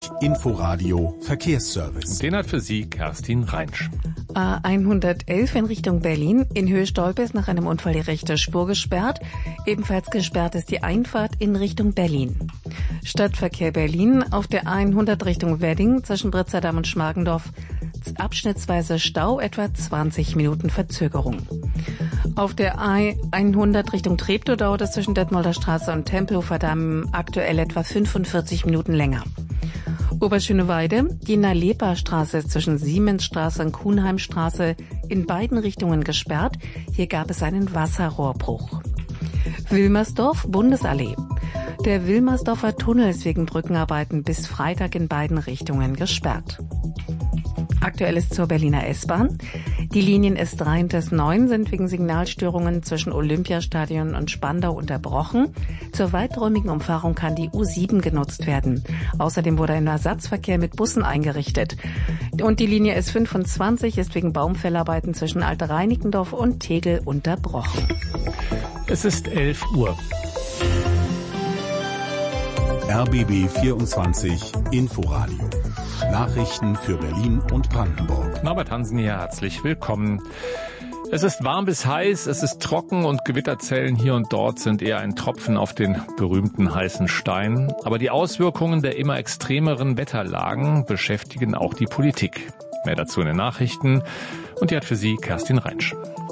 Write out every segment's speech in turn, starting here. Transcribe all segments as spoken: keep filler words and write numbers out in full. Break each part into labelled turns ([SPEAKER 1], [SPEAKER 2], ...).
[SPEAKER 1] Inforadio Verkehrsservice.
[SPEAKER 2] Den hat für Sie Kerstin Reinsch.
[SPEAKER 3] A hundertelf in Richtung Berlin. In Höhe Stolpe ist nach einem Unfall die rechte Spur gesperrt. Ebenfalls gesperrt ist die Einfahrt in Richtung Berlin. Stadtverkehr Berlin auf der A hundert Richtung Wedding zwischen Britzerdam und Schmargendorf. Abschnittsweise Stau, etwa zwanzig Minuten Verzögerung. Auf der A hundert Richtung Treptow dauert es zwischen Detmolder Straße und Tempelhofer Damm aktuell etwa fünfundvierzig Minuten länger. Oberschöneweide, die Nalepa-Straße ist zwischen Siemensstraße und Kuhnheimstraße in beiden Richtungen gesperrt. Hier gab es einen Wasserrohrbruch. Wilmersdorf, Bundesallee. Der Wilmersdorfer Tunnel ist wegen Brückenarbeiten bis Freitag in beiden Richtungen gesperrt. Aktuell ist zur Berliner S-Bahn. Die Linien S drei und S neun sind wegen Signalstörungen zwischen Olympiastadion und Spandau unterbrochen. Zur weiträumigen Umfahrung kann die U sieben genutzt werden. Außerdem wurde ein Ersatzverkehr mit Bussen eingerichtet. Und die Linie S fünfundzwanzig ist wegen Baumfellarbeiten zwischen Alt-Reinickendorf und Tegel unterbrochen.
[SPEAKER 2] Es ist elf Uhr.
[SPEAKER 1] R B B vierundzwanzig Inforadio. Nachrichten für Berlin und Brandenburg.
[SPEAKER 2] Norbert Hansen hier, herzlich willkommen. Es ist warm bis heiß, es ist trocken und Gewitterzellen hier und dort sind eher ein Tropfen auf den berühmten heißen Stein. Aber die Auswirkungen der immer extremeren Wetterlagen beschäftigen auch die Politik. Mehr dazu in den Nachrichten und die hat für Sie Kerstin Reinsch.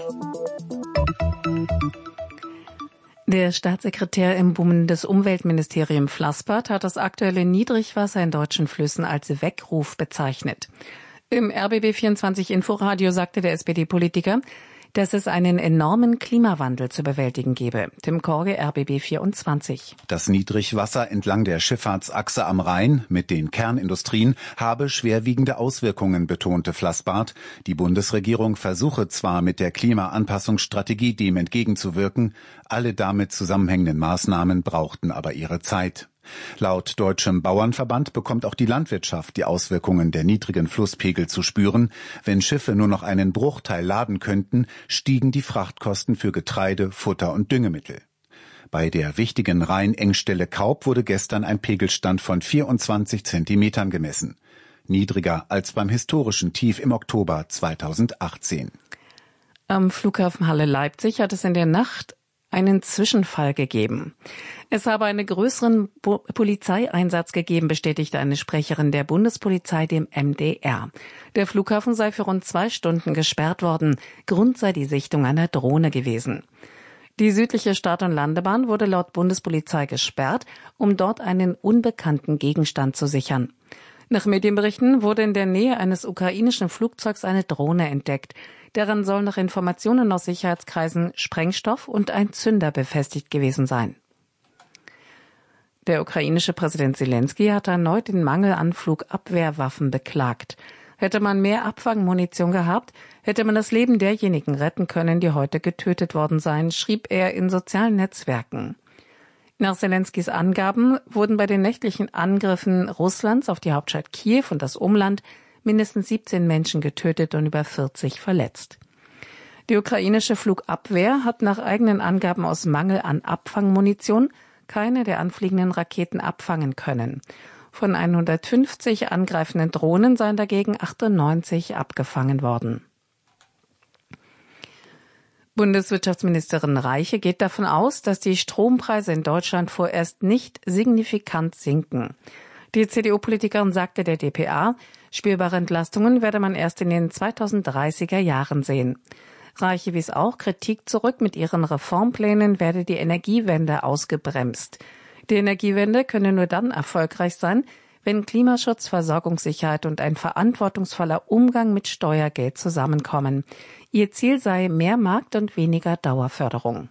[SPEAKER 3] Der Staatssekretär im Bundesumweltministerium Flassbart hat das aktuelle Niedrigwasser in deutschen Flüssen als Weckruf bezeichnet. Im R B B vierundzwanzig Inforadio sagte der S P D-Politiker, dass es einen enormen Klimawandel zu bewältigen gebe. Tim Korge, R B B vierundzwanzig.
[SPEAKER 4] Das Niedrigwasser entlang der Schifffahrtsachse am Rhein mit den Kernindustrien habe schwerwiegende Auswirkungen, betonte Flassbart. Die Bundesregierung versuche zwar mit der Klimaanpassungsstrategie dem entgegenzuwirken, alle damit zusammenhängenden Maßnahmen brauchten aber ihre Zeit. Laut Deutschem Bauernverband bekommt auch die Landwirtschaft die Auswirkungen der niedrigen Flusspegel zu spüren. Wenn Schiffe nur noch einen Bruchteil laden könnten, stiegen die Frachtkosten für Getreide, Futter und Düngemittel. Bei der wichtigen Rheinengstelle Kaub wurde gestern ein Pegelstand von vierundzwanzig Zentimetern gemessen. Niedriger als beim historischen Tief im Oktober zweitausendachtzehn.
[SPEAKER 3] Am Flughafen Halle-Leipzig hat es in der Nacht einen Zwischenfall gegeben. Es habe einen größeren Bo- Polizeieinsatz gegeben, bestätigte eine Sprecherin der Bundespolizei dem M D R. Der Flughafen sei für rund zwei Stunden gesperrt worden. Grund sei die Sichtung einer Drohne gewesen. Die südliche Start- und Landebahn wurde laut Bundespolizei gesperrt, um dort einen unbekannten Gegenstand zu sichern. Nach Medienberichten wurde in der Nähe eines ukrainischen Flugzeugs eine Drohne entdeckt. Daran soll nach Informationen aus Sicherheitskreisen Sprengstoff und ein Zünder befestigt gewesen sein. Der ukrainische Präsident Zelensky hat erneut den Mangel an Flugabwehrwaffen beklagt. Hätte man mehr Abfangmunition gehabt, hätte man das Leben derjenigen retten können, die heute getötet worden seien, schrieb er in sozialen Netzwerken. Nach Zelenskys Angaben wurden bei den nächtlichen Angriffen Russlands auf die Hauptstadt Kiew und das Umland mindestens siebzehn Menschen getötet und über vierzig verletzt. Die ukrainische Flugabwehr hat nach eigenen Angaben aus Mangel an Abfangmunition keine der anfliegenden Raketen abfangen können. Von hundertfünfzig angreifenden Drohnen seien dagegen achtundneunzig abgefangen worden. Bundeswirtschaftsministerin Reiche geht davon aus, dass die Strompreise in Deutschland vorerst nicht signifikant sinken. Die C D U-Politikerin sagte der D P A, spürbare Entlastungen werde man erst in den zweitausenddreißiger Jahren sehen. Reiche wies auch Kritik zurück, mit ihren Reformplänen werde die Energiewende ausgebremst. Die Energiewende könne nur dann erfolgreich sein, wenn Klimaschutz, Versorgungssicherheit und ein verantwortungsvoller Umgang mit Steuergeld zusammenkommen. Ihr Ziel sei mehr Markt und weniger Dauerförderung.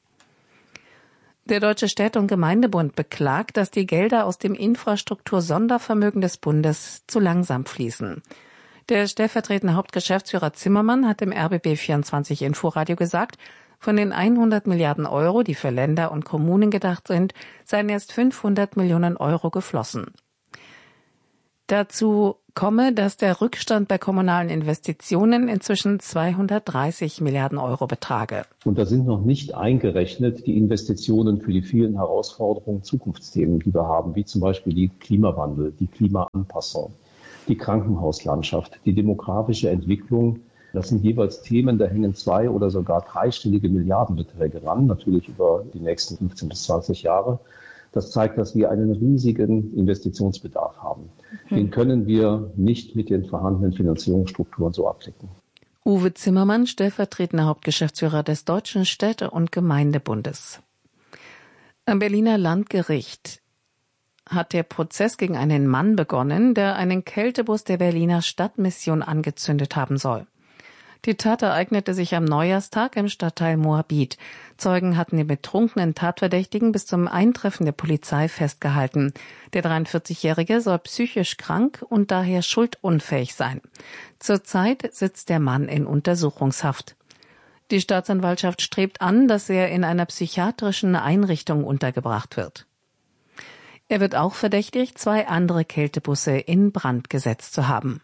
[SPEAKER 3] Der Deutsche Städte- und Gemeindebund beklagt, dass die Gelder aus dem Infrastruktur-Sondervermögen des Bundes zu langsam fließen. Der stellvertretende Hauptgeschäftsführer Zimmermann hat im R B B vierundzwanzig Inforadio gesagt, von den hundert Milliarden Euro, die für Länder und Kommunen gedacht sind, seien erst fünfhundert Millionen Euro geflossen. Dazu komme, dass der Rückstand bei kommunalen Investitionen inzwischen zweihundertdreißig Milliarden Euro betrage.
[SPEAKER 5] Und da sind noch nicht eingerechnet die Investitionen für die vielen Herausforderungen, Zukunftsthemen, die wir haben, wie zum Beispiel die Klimawandel, die Klimaanpassung, die Krankenhauslandschaft, die demografische Entwicklung. Das sind jeweils Themen, da hängen zwei- oder sogar dreistellige Milliardenbeträge ran, natürlich über die nächsten fünfzehn bis zwanzig Jahre. Das zeigt, dass wir einen riesigen Investitionsbedarf haben. Hm. Den können wir nicht mit den vorhandenen Finanzierungsstrukturen so abdecken.
[SPEAKER 3] Uwe Zimmermann, stellvertretender Hauptgeschäftsführer des Deutschen Städte- und Gemeindebundes. Am Berliner Landgericht hat der Prozess gegen einen Mann begonnen, der einen Kältebus der Berliner Stadtmission angezündet haben soll. Die Tat ereignete sich am Neujahrstag im Stadtteil Moabit. Zeugen hatten den betrunkenen Tatverdächtigen bis zum Eintreffen der Polizei festgehalten. Der dreiundvierzigjährige soll psychisch krank und daher schuldunfähig sein. Zurzeit sitzt der Mann in Untersuchungshaft. Die Staatsanwaltschaft strebt an, dass er in einer psychiatrischen Einrichtung untergebracht wird. Er wird auch verdächtigt, zwei andere Kältebusse in Brand gesetzt zu haben.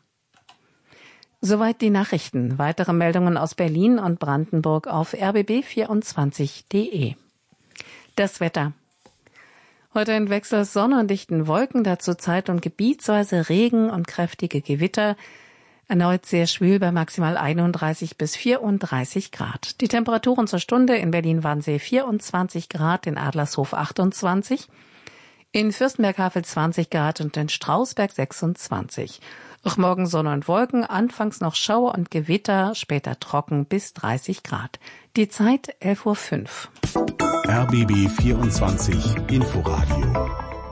[SPEAKER 3] Soweit die Nachrichten. Weitere Meldungen aus Berlin und Brandenburg auf r b b vierundzwanzig punkt d e. Das Wetter. Heute ein Wechsel aus Sonne und dichten Wolken, dazu zeit- und gebietsweise Regen und kräftige Gewitter. Erneut sehr schwül bei maximal einunddreißig bis vierunddreißig Grad. Die Temperaturen zur Stunde in Berlin-Wannsee vierundzwanzig Grad, in Adlershof achtundzwanzig, in Fürstenberg-Havel zwanzig Grad und in Strausberg sechsundzwanzig. Auch morgen Sonne und Wolken, anfangs noch Schauer und Gewitter, später trocken bis dreißig Grad. Die Zeit elf Uhr fünf.
[SPEAKER 1] R B B vierundzwanzig Inforadio.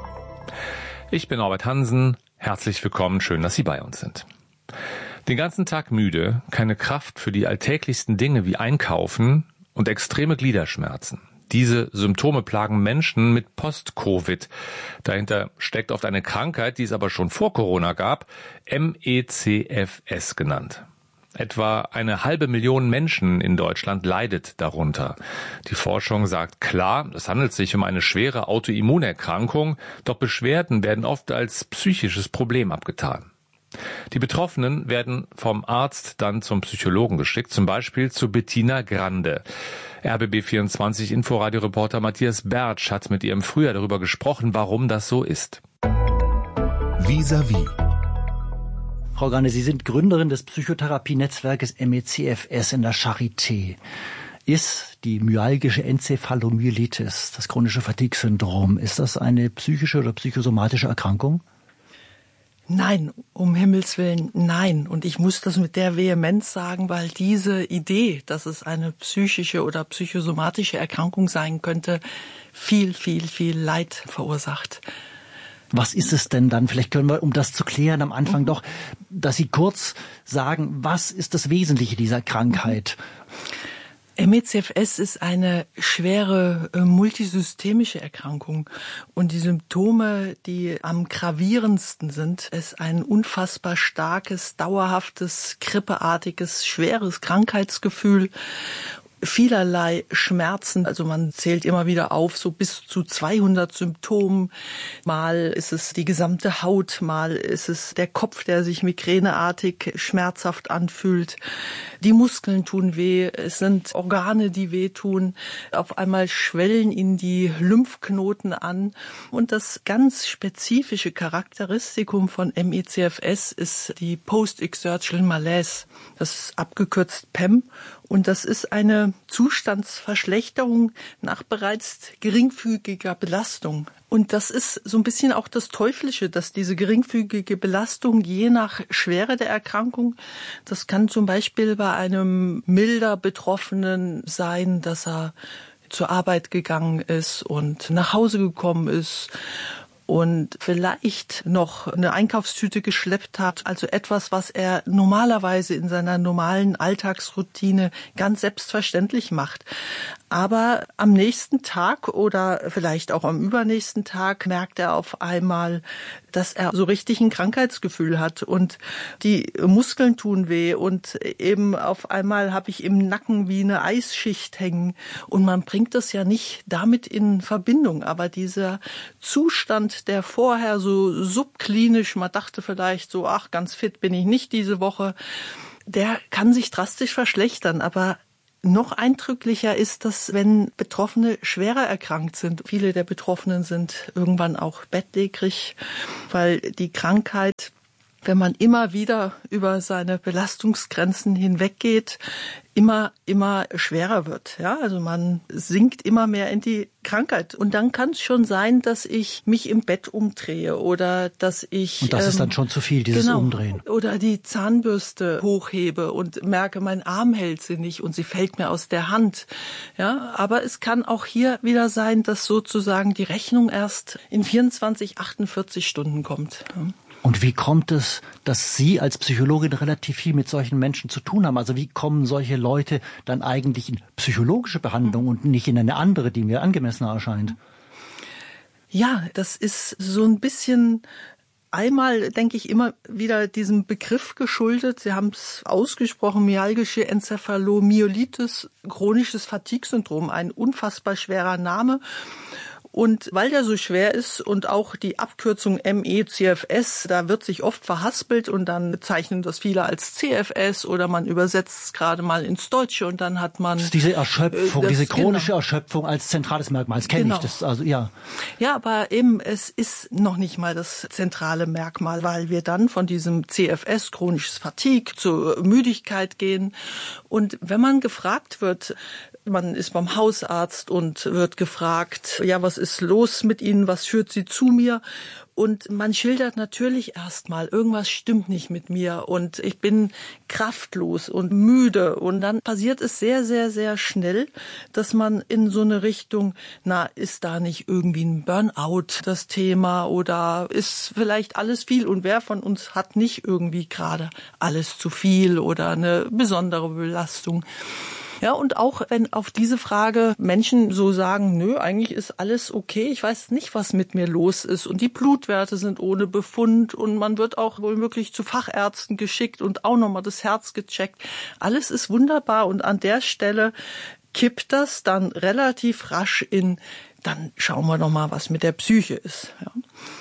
[SPEAKER 2] Ich bin Norbert Hansen. Herzlich willkommen. Schön, dass Sie bei uns sind. Den ganzen Tag müde, keine Kraft für die alltäglichsten Dinge wie Einkaufen und extreme Gliederschmerzen. Diese Symptome plagen Menschen mit Post-Covid. Dahinter steckt oft eine Krankheit, die es aber schon vor Corona gab, M E C F S genannt. Etwa eine halbe Million Menschen in Deutschland leidet darunter. Die Forschung sagt klar, es handelt sich um eine schwere Autoimmunerkrankung, doch Beschwerden werden oft als psychisches Problem abgetan. Die Betroffenen werden vom Arzt dann zum Psychologen geschickt, zum Beispiel zu Bettina Grande. R B B vierundzwanzig Inforadio-Reporter Matthias Bertsch hat mit ihr im Frühjahr darüber gesprochen, warum das so ist.
[SPEAKER 1] Vis-à-vis.
[SPEAKER 6] Frau Grande, Sie sind Gründerin des Psychotherapie-Netzwerkes M E C F S in der Charité. Ist die myalgische Enzephalomyelitis, das chronische Fatigue-Syndrom, ist das eine psychische oder psychosomatische Erkrankung?
[SPEAKER 7] Nein, um Himmels Willen, nein. Und ich muss das mit der Vehemenz sagen, weil diese Idee, dass es eine psychische oder psychosomatische Erkrankung sein könnte, viel, viel, viel Leid verursacht.
[SPEAKER 6] Was ist es denn dann? Vielleicht können wir, um das zu klären, am Anfang doch, dass Sie kurz sagen, was ist das Wesentliche dieser Krankheit?
[SPEAKER 7] M E C F S ist eine schwere äh, multisystemische Erkrankung und die Symptome, die am gravierendsten sind, ist ein unfassbar starkes, dauerhaftes, grippeartiges, schweres Krankheitsgefühl. Vielerlei Schmerzen, also man zählt immer wieder auf, so bis zu zweihundert Symptomen. Mal ist es die gesamte Haut, mal ist es der Kopf, der sich migräneartig schmerzhaft anfühlt. Die Muskeln tun weh, es sind Organe, die wehtun. Auf einmal schwellen ihnen die Lymphknoten an. Und das ganz spezifische Charakteristikum von M E C F S ist die Post-Exertional Malaise. Das ist abgekürzt P E M. Und das ist eine Zustandsverschlechterung nach bereits geringfügiger Belastung. Und das ist so ein bisschen auch das Teuflische, dass diese geringfügige Belastung je nach Schwere der Erkrankung, das kann zum Beispiel bei einem milder Betroffenen sein, dass er zur Arbeit gegangen ist und nach Hause gekommen ist und vielleicht noch eine Einkaufstüte geschleppt hat, also etwas, was er normalerweise in seiner normalen Alltagsroutine ganz selbstverständlich macht. Aber am nächsten Tag oder vielleicht auch am übernächsten Tag merkt er auf einmal, dass er so richtig ein Krankheitsgefühl hat und die Muskeln tun weh und eben auf einmal habe ich im Nacken wie eine Eisschicht hängen und man bringt das ja nicht damit in Verbindung, aber dieser Zustand, der vorher so subklinisch, man dachte vielleicht so, ach, ganz fit bin ich nicht diese Woche, der kann sich drastisch verschlechtern, aber noch eindrücklicher ist das, wenn Betroffene schwerer erkrankt sind. Viele der Betroffenen sind irgendwann auch bettlägerig, weil die Krankheit, wenn man immer wieder über seine Belastungsgrenzen hinweggeht, immer, immer schwerer wird. Ja, also man sinkt immer mehr in die Krankheit. Und dann kann es schon sein, dass ich mich im Bett umdrehe oder dass ich...
[SPEAKER 6] Und das ähm, ist dann schon zu viel, dieses
[SPEAKER 7] genau,
[SPEAKER 6] Umdrehen.
[SPEAKER 7] Oder die Zahnbürste hochhebe und merke, mein Arm hält sie nicht und sie fällt mir aus der Hand. Ja, aber es kann auch hier wieder sein, dass sozusagen die Rechnung erst in vierundzwanzig, achtundvierzig Stunden kommt. Ja.
[SPEAKER 6] Und wie kommt es, dass Sie als Psychologin relativ viel mit solchen Menschen zu tun haben? Also wie kommen solche Leute dann eigentlich in psychologische Behandlung und nicht in eine andere, die mir angemessener erscheint?
[SPEAKER 7] Ja, das ist so ein bisschen... Einmal denke ich immer wieder diesem Begriff geschuldet. Sie haben es ausgesprochen, myalgische Enzephalomyelitis, chronisches Fatigue-Syndrom, ein unfassbar schwerer Name. Und weil der so schwer ist und auch die Abkürzung M E C F S, da wird sich oft verhaspelt und dann bezeichnen das viele als C F S oder man übersetzt es gerade mal ins Deutsche und dann hat man...
[SPEAKER 6] Das ist diese Erschöpfung,
[SPEAKER 7] das,
[SPEAKER 6] diese chronische
[SPEAKER 7] genau.
[SPEAKER 6] Erschöpfung als zentrales Merkmal, das kenne
[SPEAKER 7] genau.
[SPEAKER 6] ich. Das, also, ja.
[SPEAKER 7] ja, aber eben, es ist noch nicht mal das zentrale Merkmal, weil wir dann von diesem C F S, chronisches Fatigue, zur Müdigkeit gehen. Und wenn man gefragt wird, man ist beim Hausarzt und wird gefragt, ja, was ist los mit Ihnen, was führt Sie zu mir? Und man schildert natürlich erstmal, irgendwas stimmt nicht mit mir und ich bin kraftlos und müde. Und dann passiert es sehr, sehr, sehr schnell, dass man in so eine Richtung, na, ist da nicht irgendwie ein Burnout das Thema oder ist vielleicht alles viel? Und wer von uns hat nicht irgendwie gerade alles zu viel oder eine besondere Belastung? Ja, und auch wenn auf diese Frage Menschen so sagen, nö, eigentlich ist alles okay, ich weiß nicht, was mit mir los ist und die Blutwerte sind ohne Befund und man wird auch wohl wirklich zu Fachärzten geschickt und auch nochmal das Herz gecheckt. Alles ist wunderbar und an der Stelle kippt das dann relativ rasch in, dann schauen wir nochmal, was mit der Psyche ist. Ja.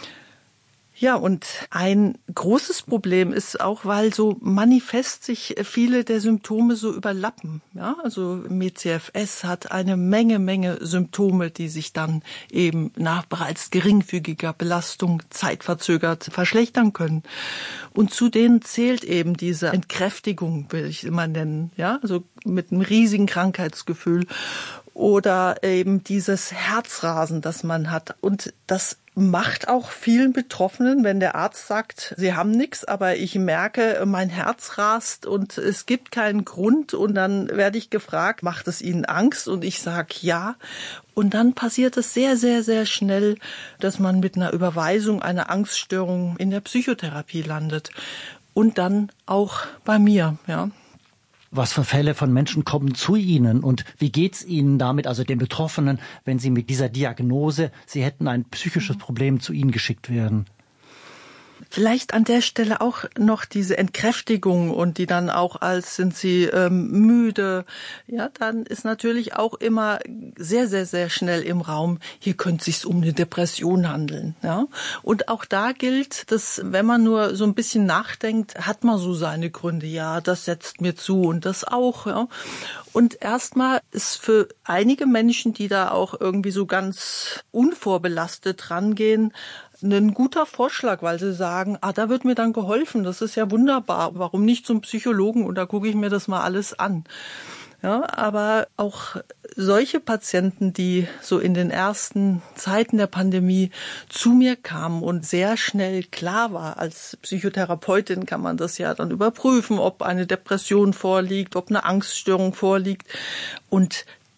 [SPEAKER 7] Ja, und ein großes Problem ist auch, weil so manifest sich viele der Symptome so überlappen. Ja, also M E C F S hat eine Menge, Menge Symptome, die sich dann eben nach bereits geringfügiger Belastung zeitverzögert verschlechtern können. Und zu denen zählt eben diese Entkräftigung, will ich immer nennen. Ja, also mit einem riesigen Krankheitsgefühl. Oder eben dieses Herzrasen, das man hat. Und das macht auch vielen Betroffenen, wenn der Arzt sagt, sie haben nichts, aber ich merke, mein Herz rast und es gibt keinen Grund. Und dann werde ich gefragt, macht es Ihnen Angst? Und ich sage ja. Und dann passiert es sehr, sehr, sehr schnell, dass man mit einer Überweisung einer Angststörung in der Psychotherapie landet. Und dann auch bei mir, ja.
[SPEAKER 6] Was für Fälle von Menschen kommen zu Ihnen und wie geht's Ihnen damit, also den Betroffenen, wenn sie mit dieser Diagnose, sie hätten ein psychisches Problem, zu Ihnen geschickt werden?
[SPEAKER 7] Vielleicht an der Stelle auch noch diese Entkräftigung und die dann auch als sind sie ähm, müde. Ja, dann ist natürlich auch immer sehr, sehr, sehr schnell im Raum, hier könnte es sich um eine Depression handeln. Ja, und auch da gilt, dass wenn man nur so ein bisschen nachdenkt, hat man so seine Gründe. Ja, das setzt mir zu und das auch. Ja. Und erstmal ist für einige Menschen, die da auch irgendwie so ganz unvorbelastet rangehen, ein guter Vorschlag, weil sie sagen, ah, da wird mir dann geholfen, das ist ja wunderbar, warum nicht zum Psychologen und da gucke ich mir das mal alles an. Ja, aber auch solche Patienten, die so in den ersten Zeiten der Pandemie zu mir kamen und sehr schnell klar war, als Psychotherapeutin kann man das ja dann überprüfen, ob eine Depression vorliegt, ob eine Angststörung vorliegt und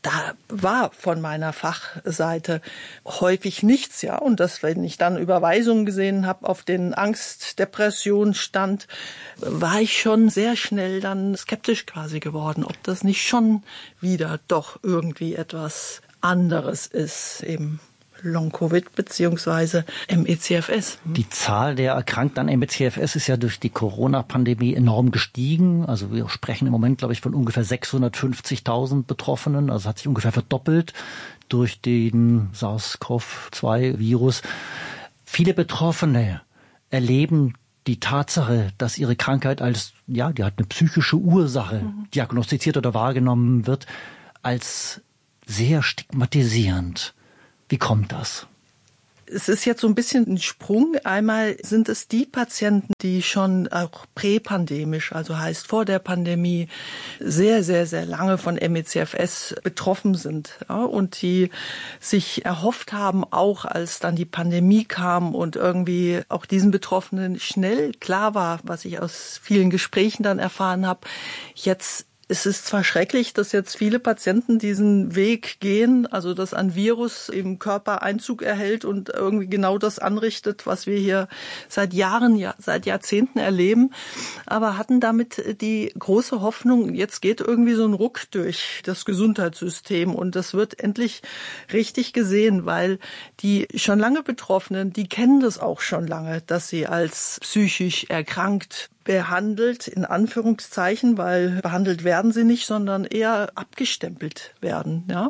[SPEAKER 7] da war von meiner Fachseite häufig nichts, ja. Und das, wenn ich dann Überweisungen gesehen habe auf den Angst-Depression-Stand, war ich schon sehr schnell dann skeptisch quasi geworden, ob das nicht schon wieder doch irgendwie etwas anderes ist, eben Long-Covid beziehungsweise M E C F S.
[SPEAKER 6] Die Zahl der Erkrankten an M E C F S ist ja durch die Corona-Pandemie enorm gestiegen. Also wir sprechen im Moment, glaube ich, von ungefähr sechshundertfünfzigtausend Betroffenen. Also hat sich ungefähr verdoppelt durch den SARS-CoV zwei Virus. Viele Betroffene erleben die Tatsache, dass ihre Krankheit als, ja, die hat eine psychische Ursache mhm. diagnostiziert oder wahrgenommen wird, als sehr stigmatisierend. Wie kommt das?
[SPEAKER 7] Es ist jetzt so ein bisschen ein Sprung. Einmal sind es die Patienten, die schon auch präpandemisch, also heißt vor der Pandemie, sehr, sehr, sehr lange von M E C F S betroffen sind. Ja, und die sich erhofft haben, auch als dann die Pandemie kam und irgendwie auch diesen Betroffenen schnell klar war, was ich aus vielen Gesprächen dann erfahren habe, jetzt es ist zwar schrecklich, dass jetzt viele Patienten diesen Weg gehen, also dass ein Virus im Körper Einzug erhält und irgendwie genau das anrichtet, was wir hier seit Jahren, ja, seit Jahrzehnten erleben, aber hatten damit die große Hoffnung, jetzt geht irgendwie so ein Ruck durch das Gesundheitssystem und das wird endlich richtig gesehen, weil die schon lange Betroffenen, die kennen das auch schon lange, dass sie als psychisch erkrankt behandelt, in Anführungszeichen, weil behandelt werden sie nicht, sondern eher abgestempelt werden, ja.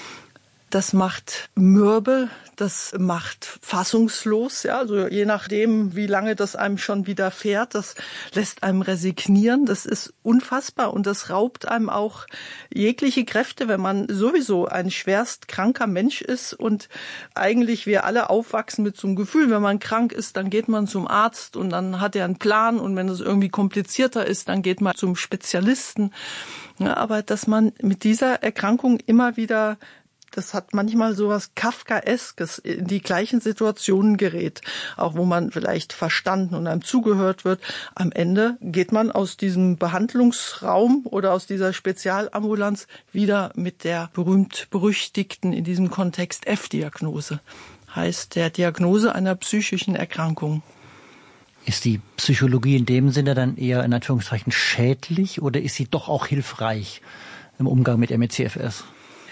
[SPEAKER 7] Das macht mürbe, das macht fassungslos, ja, also je nachdem, wie lange das einem schon widerfährt, das lässt einem resignieren, das ist unfassbar und das raubt einem auch jegliche Kräfte, wenn man sowieso ein schwerst kranker Mensch ist und eigentlich wir alle aufwachsen mit so einem Gefühl, wenn man krank ist, dann geht man zum Arzt und dann hat er einen Plan und wenn es irgendwie komplizierter ist, dann geht man zum Spezialisten. Ja, aber dass man mit dieser Erkrankung immer wieder, das hat manchmal so was Kafkaeskes, in die gleichen Situationen gerät, auch wo man vielleicht verstanden und einem zugehört wird. Am Ende geht man aus diesem Behandlungsraum oder aus dieser Spezialambulanz wieder mit der berühmt-berüchtigten, in diesem Kontext F-Diagnose, heißt der Diagnose einer psychischen Erkrankung.
[SPEAKER 6] Ist die Psychologie in dem Sinne dann eher in Anführungszeichen schädlich oder ist sie doch auch hilfreich im Umgang mit M E C F S?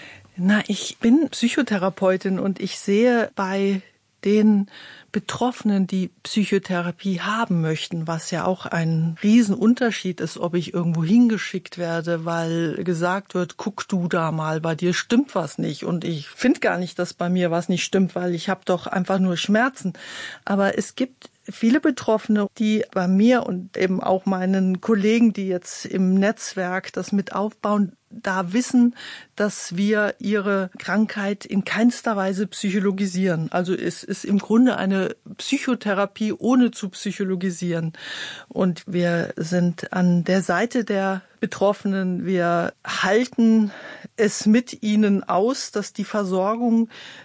[SPEAKER 7] Na, ich bin Psychotherapeutin und ich sehe bei den Betroffenen, die Psychotherapie haben möchten, was ja auch ein Riesenunterschied ist, ob ich irgendwo hingeschickt werde, weil gesagt wird, guck du da mal, bei dir stimmt was nicht. Und ich finde gar nicht, dass bei mir was nicht stimmt, weil ich habe doch einfach nur Schmerzen. Aber es gibt viele Betroffene, die bei mir und eben auch meinen Kollegen, die jetzt im Netzwerk das mit aufbauen, da wissen, dass wir ihre Krankheit in keinster Weise psychologisieren. Also es ist im Grunde eine Psychotherapie ohne zu psychologisieren. Und wir sind an der Seite der Betroffenen. Wir halten es mit ihnen aus, dass die Versorgung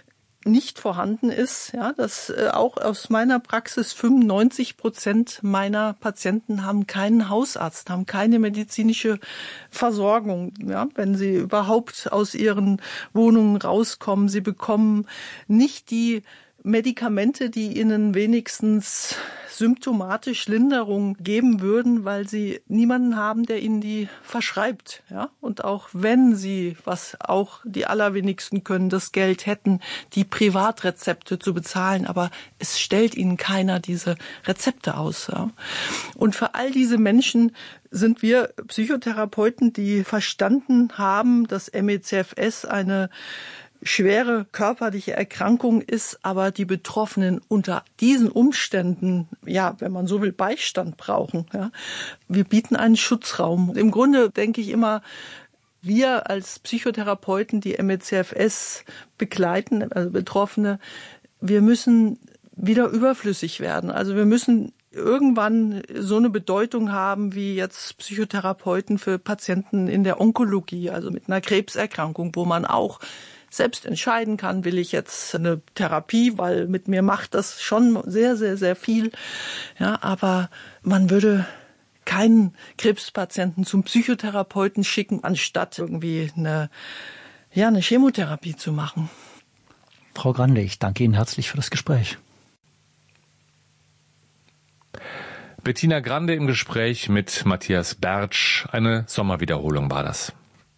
[SPEAKER 7] nicht vorhanden ist, ja, dass äh, auch aus meiner Praxis fünfundneunzig Prozent meiner Patienten haben keinen Hausarzt, haben keine medizinische Versorgung, ja, wenn sie überhaupt aus ihren Wohnungen rauskommen. Sie bekommen nicht die Medikamente, die ihnen wenigstens symptomatisch Linderung geben würden, weil sie niemanden haben, der ihnen die verschreibt. Ja? Und auch wenn sie, was auch die allerwenigsten können, das Geld hätten, die Privatrezepte zu bezahlen, aber es stellt ihnen keiner diese Rezepte aus. Ja? Und für all diese Menschen sind wir Psychotherapeuten, die verstanden haben, dass M E C F S eine schwere körperliche Erkrankung ist, aber die Betroffenen unter diesen Umständen, ja, wenn man so will, Beistand brauchen. Ja. Wir bieten einen Schutzraum. Im Grunde denke ich immer, wir als Psychotherapeuten, die M E C F S begleiten, also Betroffene, wir müssen wieder überflüssig werden. Also wir müssen irgendwann so eine Bedeutung haben wie jetzt Psychotherapeuten für Patienten in der Onkologie, also mit einer Krebserkrankung, wo man auch selbst entscheiden kann, will ich jetzt eine Therapie, weil mit mir macht das schon sehr, sehr, sehr viel. Ja, aber man würde keinen Krebspatienten zum Psychotherapeuten schicken, anstatt irgendwie eine ja, eine Chemotherapie zu machen.
[SPEAKER 6] Frau Grande, ich danke Ihnen herzlich für das Gespräch.
[SPEAKER 2] Bettina Grande im Gespräch mit Matthias Bertsch. Eine Sommerwiederholung war das.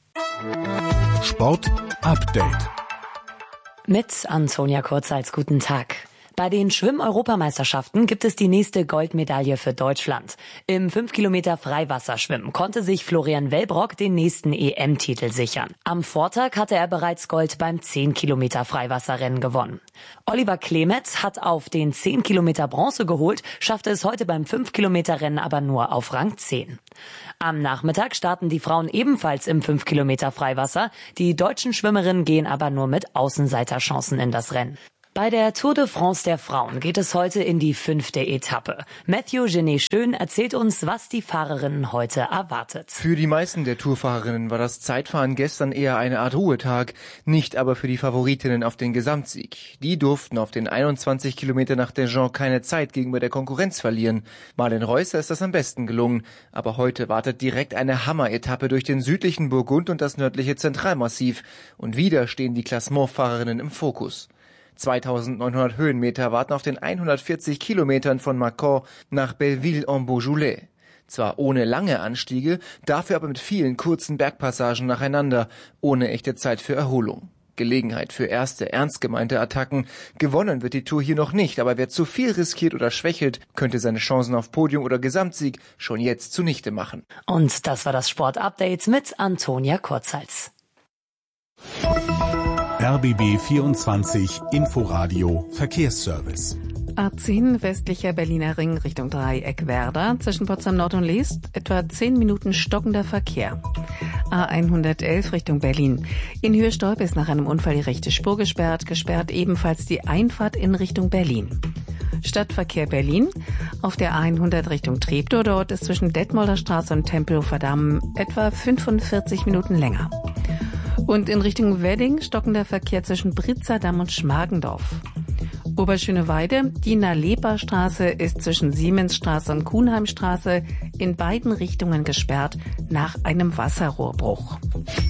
[SPEAKER 1] Sport Update.
[SPEAKER 8] Mit Antonia Kurzals, guten Tag. Bei den Schwimm-Europameisterschaften gibt es die nächste Goldmedaille für Deutschland. Im fünf Kilometer Freiwasserschwimmen konnte sich Florian Wellbrock den nächsten E M-Titel sichern. Am Vortag hatte er bereits Gold beim zehn Kilometer Freiwasserrennen gewonnen. Oliver Klemetz hat auf den zehn Kilometer Bronze geholt, schaffte es heute beim fünf Kilometer Rennen aber nur auf Rang zehn. Am Nachmittag starten die Frauen ebenfalls im fünf Kilometer Freiwasser. Die deutschen Schwimmerinnen gehen aber nur mit Außenseiterchancen in das Rennen. Bei der Tour de France der Frauen geht es heute in die fünfte Etappe. Mathieu Genet-Schön erzählt uns, was die Fahrerinnen heute erwartet.
[SPEAKER 9] Für die meisten der Tourfahrerinnen war das Zeitfahren gestern eher eine Art Ruhetag, nicht aber für die Favoritinnen auf den Gesamtsieg. Die durften auf den einundzwanzig Kilometer nach Dijon keine Zeit gegenüber der Konkurrenz verlieren. Marlen Reusser ist das am besten gelungen. Aber heute wartet direkt eine Hammer-Etappe durch den südlichen Burgund und das nördliche Zentralmassiv. Und wieder stehen die Klassementfahrerinnen im Fokus. zweitausendneunhundert Höhenmeter warten auf den hundertvierzig Kilometern von Mâcon nach Belleville-en-Beaujolais. Zwar ohne lange Anstiege, dafür aber mit vielen kurzen Bergpassagen nacheinander, ohne echte Zeit für Erholung. Gelegenheit für erste, ernst gemeinte Attacken. Gewonnen wird die Tour hier noch nicht, aber wer zu viel riskiert oder schwächelt, könnte seine Chancen auf Podium oder Gesamtsieg schon jetzt zunichte machen.
[SPEAKER 8] Und das war das Sport-Update mit Antonia Kurzals.
[SPEAKER 1] R B B vierundzwanzig Inforadio Verkehrsservice.
[SPEAKER 3] A zehn westlicher Berliner Ring Richtung Dreieck Werder, zwischen Potsdam Nord und Leest, etwa zehn Minuten stockender Verkehr. A hundertelf Richtung Berlin. In Höhe Stolp ist nach einem Unfall die rechte Spur gesperrt, gesperrt ebenfalls die Einfahrt in Richtung Berlin. Stadtverkehr Berlin. Auf der A hundert Richtung Treptow, dort ist zwischen Detmolder Straße und Tempelhofer Damm etwa fünfundvierzig Minuten länger. Und in Richtung Wedding stockender Verkehr zwischen Britzerdamm und Schmargendorf. Oberschöneweide, die Nalepa-Straße ist zwischen Siemensstraße und Kuhnheimstraße in beiden Richtungen gesperrt nach einem Wasserrohrbruch.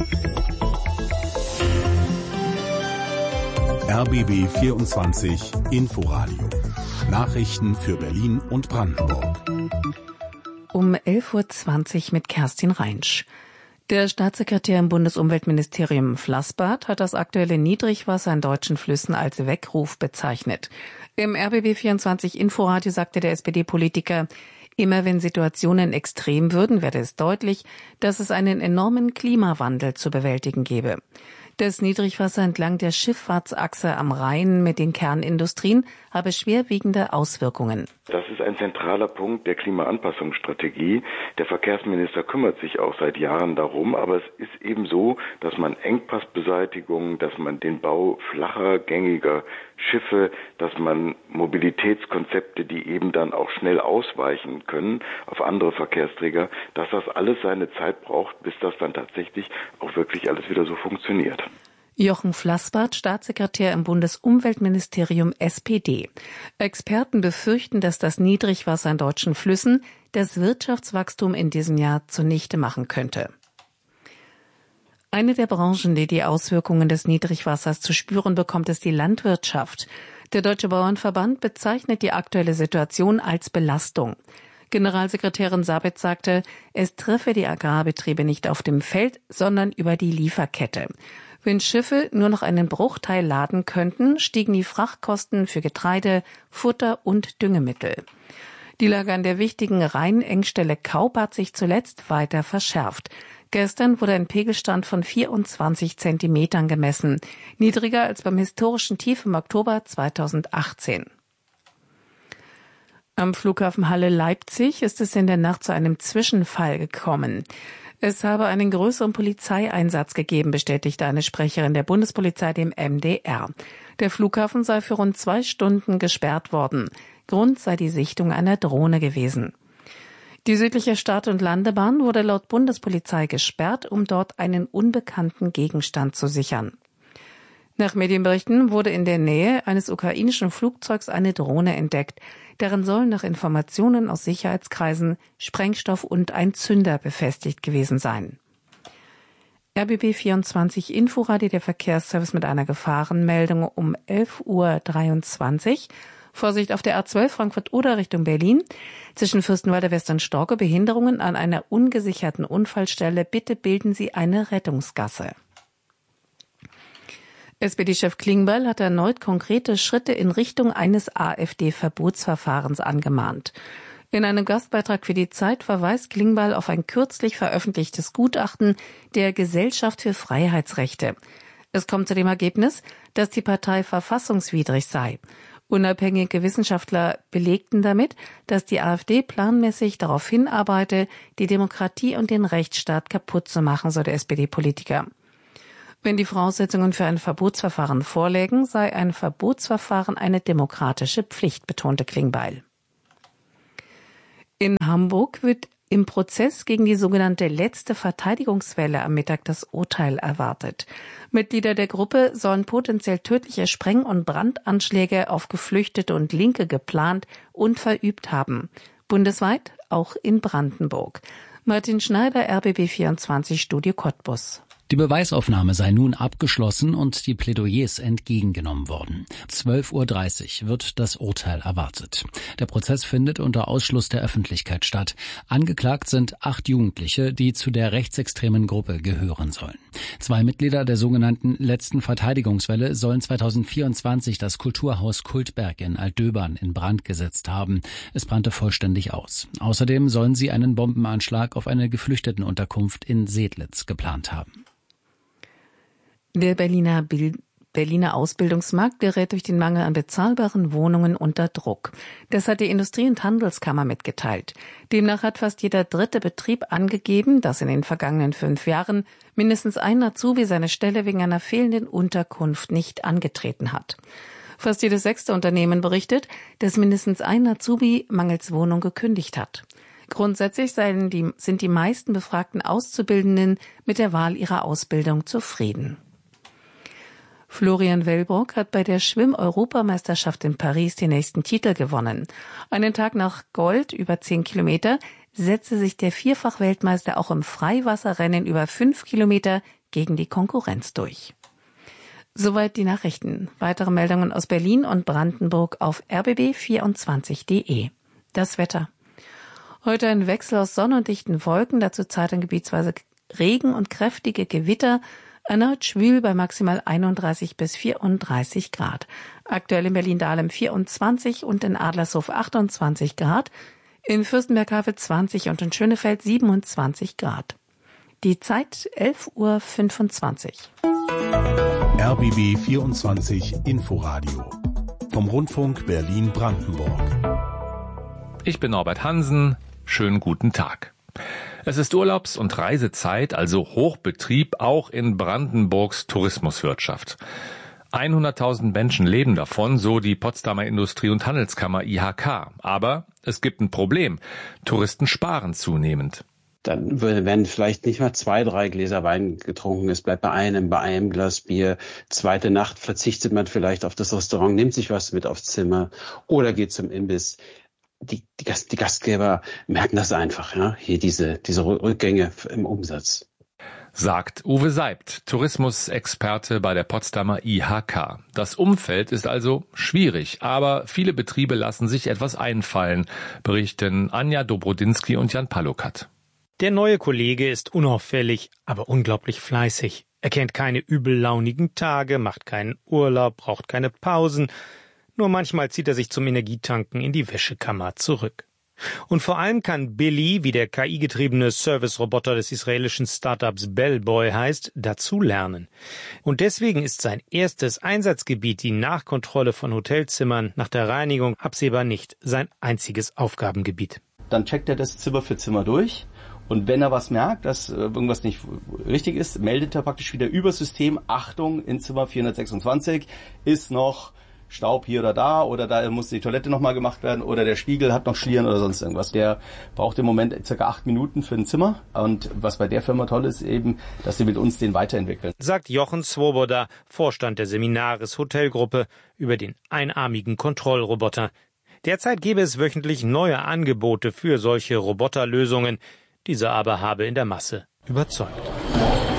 [SPEAKER 1] R B B vierundzwanzig Inforadio. Nachrichten für Berlin und Brandenburg.
[SPEAKER 3] Um elf Uhr zwanzig mit Kerstin Reinsch. Der Staatssekretär im Bundesumweltministerium Flassbart hat das aktuelle Niedrigwasser in deutschen Flüssen als Weckruf bezeichnet. Im R B B vierundzwanzig Inforadio sagte der S P D-Politiker, immer wenn Situationen extrem würden, werde es deutlich, dass es einen enormen Klimawandel zu bewältigen gäbe. Das Niedrigwasser entlang der Schifffahrtsachse am Rhein mit den Kernindustrien habe schwerwiegende Auswirkungen.
[SPEAKER 10] Das ist ein zentraler Punkt der Klimaanpassungsstrategie. Der Verkehrsminister kümmert sich auch seit Jahren darum, aber es ist eben so, dass man Engpassbeseitigung, dass man den Bau flacher, gängiger Schiffe, dass man Mobilitätskonzepte, die eben dann auch schnell ausweichen können auf andere Verkehrsträger, dass das alles seine Zeit braucht, bis das dann tatsächlich auch wirklich alles wieder so funktioniert.
[SPEAKER 3] Jochen Flassbart, Staatssekretär im Bundesumweltministerium S P D. Experten befürchten, dass das Niedrigwasser in deutschen Flüssen das Wirtschaftswachstum in diesem Jahr zunichte machen könnte. Eine der Branchen, die die Auswirkungen des Niedrigwassers zu spüren bekommt, ist die Landwirtschaft. Der Deutsche Bauernverband bezeichnet die aktuelle Situation als Belastung. Generalsekretärin Sabitz sagte, es treffe die Agrarbetriebe nicht auf dem Feld, sondern über die Lieferkette. Wenn Schiffe nur noch einen Bruchteil laden könnten, stiegen die Frachtkosten für Getreide, Futter und Düngemittel. Die Lage an der wichtigen Rheinengstelle Kaup hat sich zuletzt weiter verschärft. Gestern wurde ein Pegelstand von vierundzwanzig Zentimetern gemessen, niedriger als beim historischen Tief im Oktober zweitausendachtzehn. Am Flughafen Halle-Leipzig ist es in der Nacht zu einem Zwischenfall gekommen. Es habe einen größeren Polizeieinsatz gegeben, bestätigte eine Sprecherin der Bundespolizei dem M D R. Der Flughafen sei für rund zwei Stunden gesperrt worden. Grund sei die Sichtung einer Drohne gewesen. Die südliche Start- und Landebahn wurde laut Bundespolizei gesperrt, um dort einen unbekannten Gegenstand zu sichern. Nach Medienberichten wurde in der Nähe eines ukrainischen Flugzeugs eine Drohne entdeckt. Darin sollen nach Informationen aus Sicherheitskreisen Sprengstoff und ein Zünder befestigt gewesen sein. R B B vierundzwanzig Inforadio, der Verkehrsservice mit einer Gefahrenmeldung um elf Uhr dreiundzwanzig. Vorsicht auf der A zwölf Frankfurt-Oder Richtung Berlin. Zwischen Fürstenwalder West und Storke Behinderungen an einer ungesicherten Unfallstelle. Bitte bilden Sie eine Rettungsgasse. S P D-Chef Klingbeil hat erneut konkrete Schritte in Richtung eines AfD-Verbotsverfahrens angemahnt. In einem Gastbeitrag für die Zeit verweist Klingbeil auf ein kürzlich veröffentlichtes Gutachten der Gesellschaft für Freiheitsrechte. Es kommt zu dem Ergebnis, dass die Partei verfassungswidrig sei. Unabhängige Wissenschaftler belegten damit, dass die AfD planmäßig darauf hinarbeite, die Demokratie und den Rechtsstaat kaputt zu machen, so der S P D-Politiker. Wenn die Voraussetzungen für ein Verbotsverfahren vorlägen, sei ein Verbotsverfahren eine demokratische Pflicht, betonte Klingbeil. In Hamburg wird im Prozess gegen die sogenannte letzte Verteidigungswelle am Mittag das Urteil erwartet. Mitglieder der Gruppe sollen potenziell tödliche Spreng- und Brandanschläge auf Geflüchtete und Linke geplant und verübt haben. Bundesweit, auch in Brandenburg. Martin Schneider, R B B vierundzwanzig, Studio Cottbus.
[SPEAKER 11] Die Beweisaufnahme sei nun abgeschlossen und die Plädoyers entgegengenommen worden. zwölf Uhr dreißig wird das Urteil erwartet. Der Prozess findet unter Ausschluss der Öffentlichkeit statt. Angeklagt sind acht Jugendliche, die zu der rechtsextremen Gruppe gehören sollen. Zwei Mitglieder der sogenannten letzten Verteidigungswelle sollen zweitausendvierundzwanzig das Kulturhaus Kultberg in Altdöbern in Brand gesetzt haben. Es brannte vollständig aus. Außerdem sollen sie einen Bombenanschlag auf eine Geflüchtetenunterkunft in Sedlitz geplant haben. Der Berliner, Bild, Berliner Ausbildungsmarkt gerät durch den Mangel an bezahlbaren Wohnungen unter Druck. Das hat die Industrie- und Handelskammer mitgeteilt. Demnach hat fast jeder dritte Betrieb angegeben, dass in den vergangenen fünf Jahren mindestens ein Azubi seine Stelle wegen einer fehlenden Unterkunft nicht angetreten hat. Fast jedes sechste Unternehmen berichtet, dass mindestens ein Azubi mangels Wohnung gekündigt hat. Grundsätzlich seien die, sind die meisten befragten Auszubildenden mit der Wahl ihrer Ausbildung zufrieden. Florian Wellbrock hat bei der Schwimm-Europameisterschaft in Paris den nächsten Titel gewonnen. Einen Tag nach Gold über zehn Kilometer setzte sich der Vierfach-Weltmeister auch im Freiwasserrennen über fünf Kilometer gegen die Konkurrenz durch. Soweit die Nachrichten. Weitere Meldungen aus Berlin und Brandenburg auf r b b vierundzwanzig punkt d e. Das Wetter. Heute ein Wechsel aus Sonne und dichten Wolken, dazu zeitlang gebietsweise Regen und kräftige Gewitter. Erneut schwül bei maximal einunddreißig bis vierunddreißig Grad. Aktuell in Berlin-Dahlem vierundzwanzig und in Adlershof achtundzwanzig Grad. In Fürstenberg-Havel zwanzig und in Schönefeld siebenundzwanzig Grad. Die Zeit elf Uhr fünfundzwanzig.
[SPEAKER 1] R B B vierundzwanzig Inforadio vom Rundfunk Berlin-Brandenburg.
[SPEAKER 2] Ich bin Norbert Hansen. Schönen guten Tag. Es ist Urlaubs- und Reisezeit, also Hochbetrieb, auch in Brandenburgs Tourismuswirtschaft. hunderttausend Menschen leben davon, so die Potsdamer Industrie- und Handelskammer I H K. Aber es gibt ein Problem. Touristen sparen zunehmend.
[SPEAKER 12] Dann werden vielleicht nicht mal zwei, drei Gläser Wein getrunken. Es bleibt bei einem, bei einem Glas Bier. Zweite Nacht verzichtet man vielleicht auf das Restaurant, nimmt sich was mit aufs Zimmer oder geht zum Imbiss. Die, die, Gast, die Gastgeber merken das einfach, ja, hier diese, diese Rückgänge im Umsatz.
[SPEAKER 2] Sagt Uwe Seibt, Tourismusexperte bei der Potsdamer I H K. Das Umfeld ist also schwierig, aber viele Betriebe lassen sich etwas einfallen, berichten Anja Dobrodinsky und Jan Palukat.
[SPEAKER 13] Der neue Kollege ist unauffällig, aber unglaublich fleißig. Er kennt keine übellaunigen Tage, macht keinen Urlaub, braucht keine Pausen. Nur manchmal zieht er sich zum Energietanken in die Wäschekammer zurück. Und vor allem kann Billy, wie der K I-getriebene Service-Roboter des israelischen Startups Bellboy heißt, dazulernen. Und deswegen ist sein erstes Einsatzgebiet, die Nachkontrolle von Hotelzimmern nach der Reinigung, absehbar nicht sein einziges Aufgabengebiet.
[SPEAKER 14] Dann checkt er das Zimmer für Zimmer durch. Und wenn er was merkt, dass irgendwas nicht richtig ist, meldet er praktisch wieder über System, Achtung, in Zimmer vierhundertsechsundzwanzig ist noch Staub hier oder da, oder da muss die Toilette nochmal gemacht werden, oder der Spiegel hat noch Schlieren oder sonst irgendwas. Der braucht im Moment circa acht Minuten für ein Zimmer. Und was bei der Firma toll ist, eben, dass sie mit uns den weiterentwickeln.
[SPEAKER 13] Sagt Jochen Swoboda, Vorstand der Seminaris Hotelgruppe, über den einarmigen Kontrollroboter. Derzeit gäbe es wöchentlich neue Angebote für solche Roboterlösungen. Diese aber habe in der Masse überzeugt.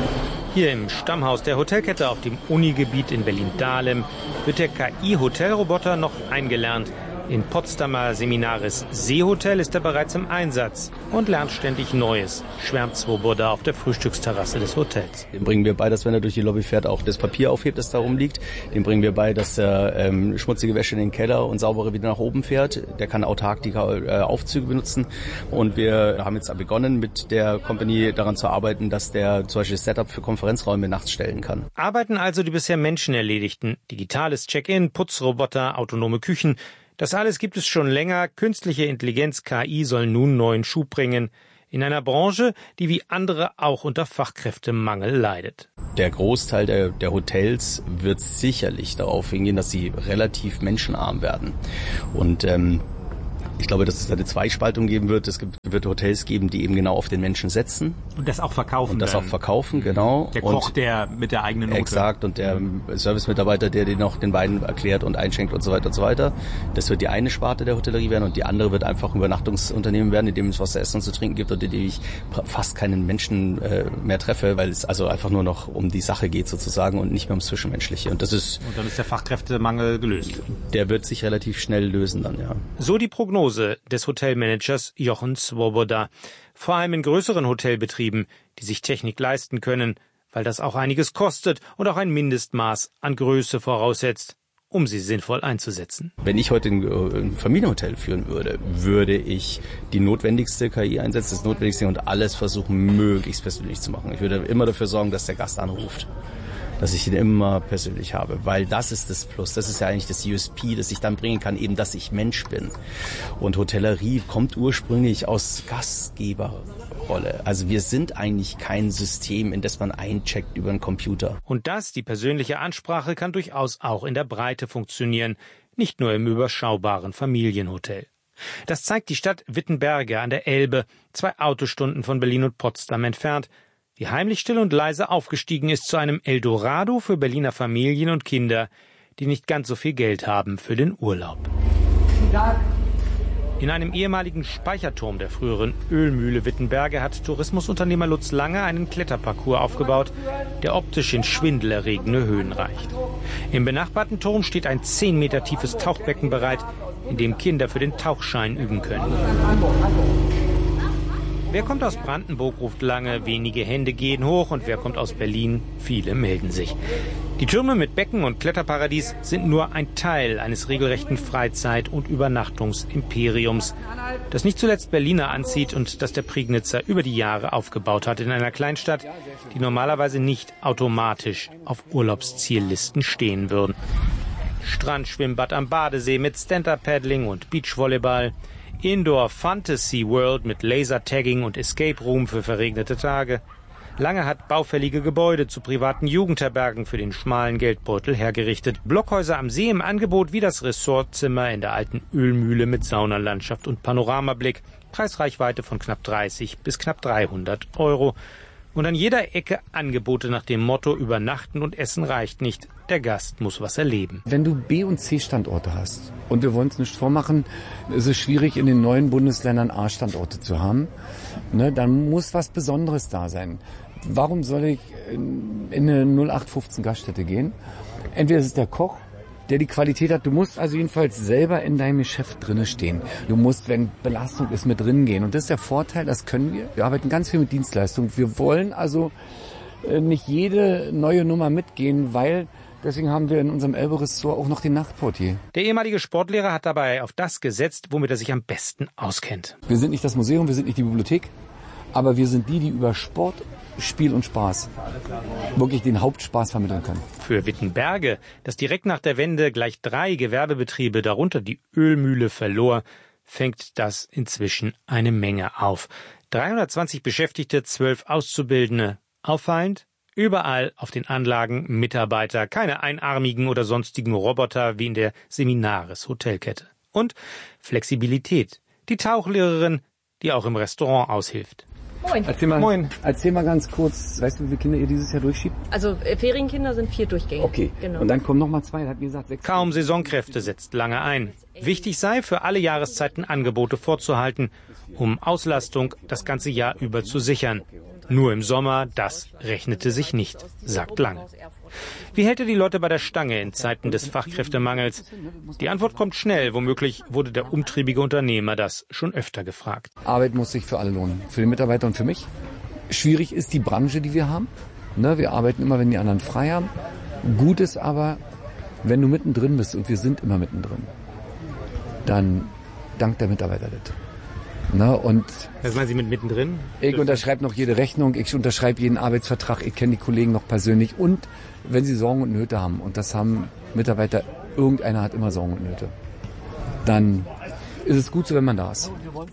[SPEAKER 13] Hier im Stammhaus der Hotelkette auf dem Unigebiet in Berlin-Dahlem wird der K I-Hotelroboter noch eingelernt. Im Potsdamer Seminaris Seehotel ist er bereits im Einsatz und lernt ständig Neues, schwärmt Swoboda auf der Frühstücksterrasse des Hotels.
[SPEAKER 14] Dem bringen wir bei, dass wenn er durch die Lobby fährt, auch das Papier aufhebt, das da rumliegt. Dem bringen wir bei, dass er ähm, schmutzige Wäsche in den Keller und saubere wieder nach oben fährt. Der kann autark die äh, Aufzüge benutzen. Und wir haben jetzt begonnen, mit der Company daran zu arbeiten, dass der zum Beispiel das Setup für Konferenzräume nachts stellen kann.
[SPEAKER 13] Arbeiten also die bisher Menschen erledigten. Digitales Check-in, Putzroboter, autonome Küchen. Das alles gibt es schon länger. Künstliche Intelligenz, K I, soll nun neuen Schub bringen. In einer Branche, die wie andere auch unter Fachkräftemangel leidet.
[SPEAKER 14] Der Großteil der, der Hotels wird sicherlich darauf hingehen, dass sie relativ menschenarm werden. Und ähm, ich glaube, dass es eine Zweispaltung geben wird. Es gibt, wird Hotels geben, die eben genau auf den Menschen setzen.
[SPEAKER 15] Und das auch verkaufen.
[SPEAKER 14] Und das
[SPEAKER 15] dann.
[SPEAKER 14] auch verkaufen, genau.
[SPEAKER 15] Der Koch, und der mit der eigenen Note.
[SPEAKER 14] Exakt. Und der Servicemitarbeiter, der den noch den Wein erklärt und einschenkt und so weiter und so weiter. Das wird die eine Sparte der Hotellerie werden. Und die andere wird einfach ein Übernachtungsunternehmen werden, in dem es was zu essen und zu trinken gibt und in dem ich fast keinen Menschen äh, mehr treffe, weil es also einfach nur noch um die Sache geht sozusagen und nicht mehr ums Zwischenmenschliche. Und das ist.
[SPEAKER 15] Und dann ist der Fachkräftemangel gelöst.
[SPEAKER 14] Der wird sich relativ schnell lösen dann, ja.
[SPEAKER 13] So die Prognose des Hotelmanagers Jochen Swoboda. Vor allem in größeren Hotelbetrieben, die sich Technik leisten können, weil das auch einiges kostet und auch ein Mindestmaß an Größe voraussetzt, um sie sinnvoll einzusetzen.
[SPEAKER 14] Wenn ich heute ein Familienhotel führen würde, würde ich die notwendigste K I einsetzen, das Notwendigste und alles versuchen, möglichst persönlich zu machen. Ich würde immer dafür sorgen, dass der Gast anruft. Dass ich ihn immer persönlich habe, weil das ist das Plus, das ist ja eigentlich das U S P, das ich dann bringen kann, eben, dass ich Mensch bin. Und Hotellerie kommt ursprünglich aus Gastgeberrolle. Also wir sind eigentlich kein System, in das man eincheckt über einen Computer.
[SPEAKER 13] Und das, die persönliche Ansprache, kann durchaus auch in der Breite funktionieren, nicht nur im überschaubaren Familienhotel. Das zeigt die Stadt Wittenberge an der Elbe, zwei Autostunden von Berlin und Potsdam entfernt, die heimlich still und leise aufgestiegen ist zu einem Eldorado für Berliner Familien und Kinder, die nicht ganz so viel Geld haben für den Urlaub. In einem ehemaligen Speicherturm der früheren Ölmühle Wittenberge hat Tourismusunternehmer Lutz Lange einen Kletterparcours aufgebaut, der optisch in schwindelerregende Höhen reicht. Im benachbarten Turm steht ein zehn Meter tiefes Tauchbecken bereit, in dem Kinder für den Tauchschein üben können. Wer kommt aus Brandenburg, ruft Lange, wenige Hände gehen hoch, und wer kommt aus Berlin, viele melden sich. Die Türme mit Becken und Kletterparadies sind nur ein Teil eines regelrechten Freizeit- und Übernachtungsimperiums, das nicht zuletzt Berliner anzieht und das der Prignitzer über die Jahre aufgebaut hat in einer Kleinstadt, die normalerweise nicht automatisch auf Urlaubsziellisten stehen würden. Strandschwimmbad am Badesee mit Stand-Up-Paddling und Beachvolleyball, Indoor Fantasy World mit Lasertagging und Escape Room für verregnete Tage. Lange hat baufällige Gebäude zu privaten Jugendherbergen für den schmalen Geldbeutel hergerichtet. Blockhäuser am See im Angebot wie das Ressortzimmer in der alten Ölmühle mit Saunalandschaft und Panoramablick. Preisreichweite von knapp dreißig bis knapp dreihundert Euro. Und an jeder Ecke Angebote nach dem Motto: Übernachten und Essen reicht nicht. Der Gast muss was erleben.
[SPEAKER 16] Wenn du B- und C-Standorte hast, und wir wollen es nicht vormachen, ist es schwierig, in den neuen Bundesländern A-Standorte zu haben, ne, dann muss was Besonderes da sein. Warum soll ich in eine null acht fünfzehn Gaststätte gehen? Entweder ist es der Koch, der die Qualität hat. Du musst also jedenfalls selber in deinem Geschäft drinne stehen. Du musst, wenn Belastung ist, mit drin gehen. Und das ist der Vorteil, das können wir. Wir arbeiten ganz viel mit Dienstleistungen. Wir wollen also nicht jede neue Nummer mitgehen, weil deswegen haben wir in unserem Elbe-Ressort auch noch den Nachtportier.
[SPEAKER 13] Der ehemalige Sportlehrer hat dabei auf das gesetzt, womit er sich am besten auskennt.
[SPEAKER 16] Wir sind nicht das Museum, wir sind nicht die Bibliothek, aber wir sind die, die über Sport, Spiel und Spaß wirklich den Hauptspaß vermitteln können.
[SPEAKER 13] Für Wittenberge, das direkt nach der Wende gleich drei Gewerbebetriebe, darunter die Ölmühle, verlor, fängt das inzwischen eine Menge auf. dreihundertzwanzig Beschäftigte, zwölf Auszubildende. Auffallend: überall auf den Anlagen Mitarbeiter, keine einarmigen oder sonstigen Roboter wie in der Seminaris Hotelkette. Und Flexibilität. Die Tauchlehrerin, die auch im Restaurant aushilft.
[SPEAKER 17] Moin.
[SPEAKER 16] Erzähl mal,
[SPEAKER 17] Moin.
[SPEAKER 16] Erzähl mal ganz kurz, weißt du, wie viele Kinder ihr dieses Jahr durchschiebt?
[SPEAKER 17] Also äh, Ferienkinder sind vier Durchgänge.
[SPEAKER 16] Okay,
[SPEAKER 17] genau.
[SPEAKER 16] Und dann kommen noch mal zwei, hat mir gesagt, sechs.
[SPEAKER 13] Kaum Saisonkräfte setzt lange ein. Wichtig sei, für alle Jahreszeiten Angebote vorzuhalten, um Auslastung das ganze Jahr über zu sichern. Nur im Sommer, das rechnete sich nicht, sagt Lange. Wie hält er die Leute bei der Stange in Zeiten des Fachkräftemangels? Die Antwort kommt schnell. Womöglich wurde der umtriebige Unternehmer das schon öfter gefragt.
[SPEAKER 16] Arbeit muss sich für alle lohnen, für den Mitarbeiter und für mich. Schwierig ist die Branche, die wir haben. Ne, wir arbeiten immer, wenn die anderen frei haben. Gut ist aber, wenn du mittendrin bist, und wir sind immer mittendrin, dann dankt der Mitarbeiter das. Na, und
[SPEAKER 13] Was meinen Sie mit mittendrin?
[SPEAKER 16] Ich unterschreibe noch jede Rechnung, ich unterschreibe jeden Arbeitsvertrag, ich kenne die Kollegen noch persönlich. Und wenn sie Sorgen und Nöte haben, und das haben Mitarbeiter, irgendeiner hat immer Sorgen und Nöte, dann ist es gut so, wenn man da ist.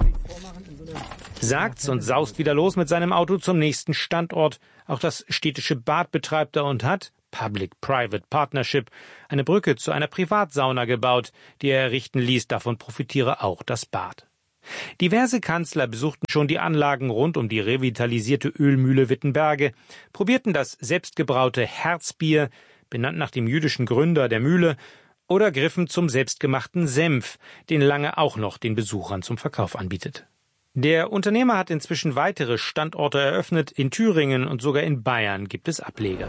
[SPEAKER 13] Sagt's und saust wieder los mit seinem Auto zum nächsten Standort. Auch das städtische Bad betreibt er und hat, Public-Private Partnership, eine Brücke zu einer Privatsauna gebaut, die er errichten ließ. Davon profitiere auch das Bad. Diverse Kanzler besuchten schon die Anlagen rund um die revitalisierte Ölmühle Wittenberge, probierten das selbstgebraute Herzbier, benannt nach dem jüdischen Gründer der Mühle, oder griffen zum selbstgemachten Senf, den Lange auch noch den Besuchern zum Verkauf anbietet. Der Unternehmer hat inzwischen weitere Standorte eröffnet. In Thüringen und sogar in Bayern gibt es Ableger.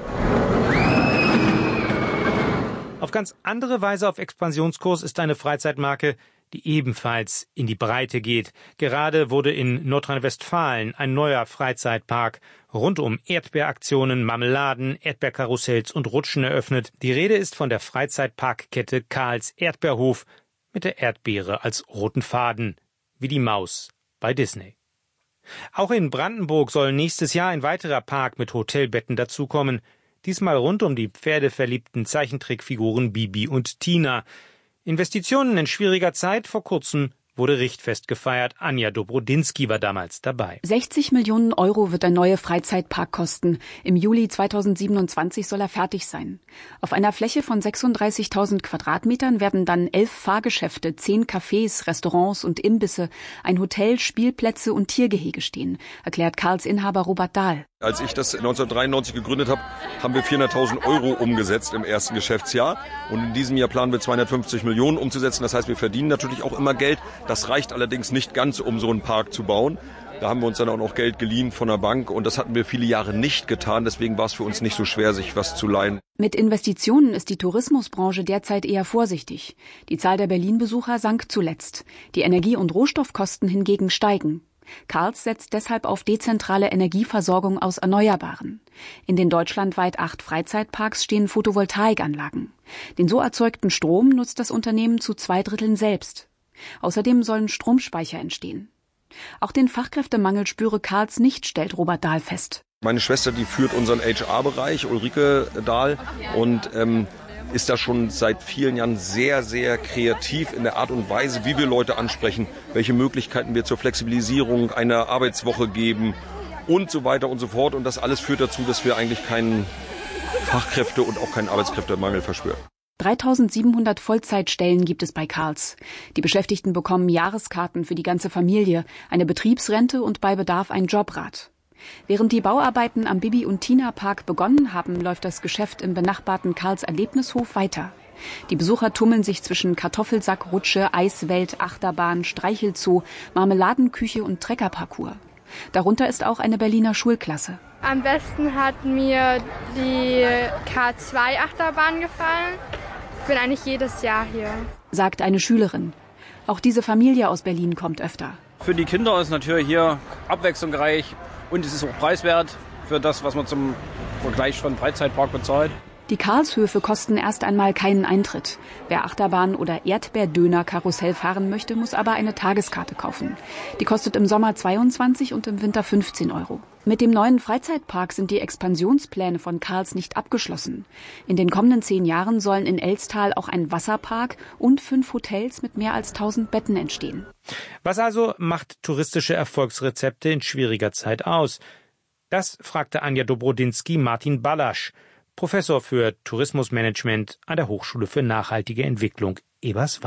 [SPEAKER 13] Auf ganz andere Weise auf Expansionskurs ist eine Freizeitmarke, die ebenfalls in die Breite geht. Gerade wurde in Nordrhein-Westfalen ein neuer Freizeitpark rund um Erdbeeraktionen, Marmeladen, Erdbeerkarussells und Rutschen eröffnet. Die Rede ist von der Freizeitparkkette Karls Erdbeerhof mit der Erdbeere als roten Faden, wie die Maus bei Disney. Auch in Brandenburg soll nächstes Jahr ein weiterer Park mit Hotelbetten dazukommen, diesmal rund um die pferdeverliebten Zeichentrickfiguren Bibi und Tina. Investitionen in schwieriger Zeit, vor kurzem wurde Richtfest gefeiert. Anja Dobrodinsky war damals dabei.
[SPEAKER 18] sechzig Millionen Euro wird der neue Freizeitpark kosten. Im Juli zweitausendsiebenundzwanzig soll er fertig sein. Auf einer Fläche von sechsunddreißigtausend Quadratmetern werden dann elf Fahrgeschäfte, zehn Cafés, Restaurants und Imbisse, ein Hotel, Spielplätze und Tiergehege stehen, erklärt Karls Inhaber Robert Dahl.
[SPEAKER 19] Als ich das neunzehnhundertdreiundneunzig gegründet habe, haben wir vierhunderttausend Euro umgesetzt im ersten Geschäftsjahr. Und in diesem Jahr planen wir zweihundertfünfzig Millionen umzusetzen. Das heißt, wir verdienen natürlich auch immer Geld. Das reicht allerdings nicht ganz, um so einen Park zu bauen. Da haben wir uns dann auch noch Geld geliehen von der Bank. Und das hatten wir viele Jahre nicht getan. Deswegen war es für uns nicht so schwer, sich was zu leihen.
[SPEAKER 18] Mit Investitionen ist die Tourismusbranche derzeit eher vorsichtig. Die Zahl der Berlin-Besucher sank zuletzt. Die Energie- und Rohstoffkosten hingegen steigen. Karls setzt deshalb auf dezentrale Energieversorgung aus Erneuerbaren. In den deutschlandweit acht Freizeitparks stehen Photovoltaikanlagen. Den so erzeugten Strom nutzt das Unternehmen zu zwei Dritteln selbst. Außerdem sollen Stromspeicher entstehen. Auch den Fachkräftemangel spüre Karls nicht, stellt Robert Dahl fest.
[SPEAKER 19] Meine Schwester, die führt unseren H R-Bereich, Ulrike Dahl, und ähm, ist da schon seit vielen Jahren sehr, sehr kreativ in der Art und Weise, wie wir Leute ansprechen, welche Möglichkeiten wir zur Flexibilisierung einer Arbeitswoche geben und so weiter und so fort. Und das alles führt dazu, dass wir eigentlich keinen Fachkräfte- und auch keinen Arbeitskräftemangel verspüren.
[SPEAKER 18] dreitausendsiebenhundert Vollzeitstellen gibt es bei Karls. Die Beschäftigten bekommen Jahreskarten für die ganze Familie, eine Betriebsrente und bei Bedarf ein Jobrat. Während die Bauarbeiten am Bibi- und Tina-Park begonnen haben, läuft das Geschäft im benachbarten Karls Erlebnishof weiter. Die Besucher tummeln sich zwischen Kartoffelsack, Rutsche, Eiswelt, Achterbahn, Streichelzoo, Marmeladenküche und Treckerparcours. Darunter ist auch eine Berliner Schulklasse.
[SPEAKER 20] Am besten hat mir die K zwei Achterbahn gefallen. Ich bin eigentlich jedes Jahr hier,
[SPEAKER 18] sagt eine Schülerin. Auch diese Familie aus Berlin kommt öfter.
[SPEAKER 21] Für die Kinder ist natürlich hier abwechslungsreich. Und es ist auch preiswert für das, was man zum Vergleich von Freizeitpark bezahlt.
[SPEAKER 18] Die Karlshöfe kosten erst einmal keinen Eintritt. Wer Achterbahn oder Erdbeerdöner-Karussell fahren möchte, muss aber eine Tageskarte kaufen. Die kostet im Sommer zweiundzwanzig und im Winter fünfzehn Euro. Mit dem neuen Freizeitpark sind die Expansionspläne von Karls nicht abgeschlossen. In den kommenden zehn Jahren sollen in Elstal auch ein Wasserpark und fünf Hotels mit mehr als tausend Betten entstehen.
[SPEAKER 13] Was also macht touristische Erfolgsrezepte in schwieriger Zeit aus? Das fragte Anja Dobrodinsky Martin Ballasch, Professor für Tourismusmanagement an der Hochschule für nachhaltige Entwicklung Eberswalde.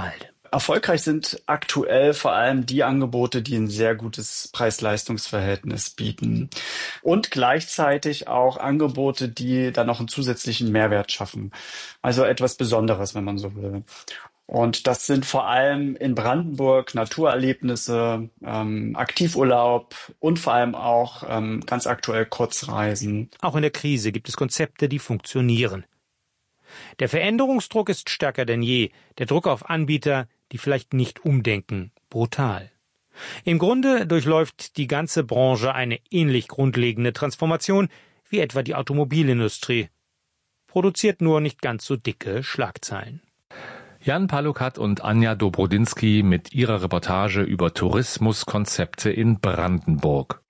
[SPEAKER 4] Erfolgreich sind aktuell vor allem die Angebote, die ein sehr gutes Preis-Leistungs-Verhältnis bieten und gleichzeitig auch Angebote, die dann noch einen zusätzlichen Mehrwert schaffen. Also etwas Besonderes, wenn man so will. Und das sind vor allem in Brandenburg Naturerlebnisse, ähm, Aktivurlaub und vor allem auch ähm, ganz aktuell Kurzreisen.
[SPEAKER 13] Auch in der Krise gibt es Konzepte, die funktionieren. Der Veränderungsdruck ist stärker denn je. Der Druck auf Anbieter, die vielleicht nicht umdenken, brutal. Im Grunde durchläuft die ganze Branche eine ähnlich grundlegende Transformation wie etwa die Automobilindustrie. Produziert nur nicht ganz so dicke Schlagzeilen.
[SPEAKER 2] Jan Palukat und Anja Dobrodinsky mit ihrer Reportage über Tourismuskonzepte in Brandenburg.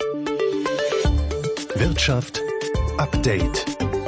[SPEAKER 1] Wirtschaft Update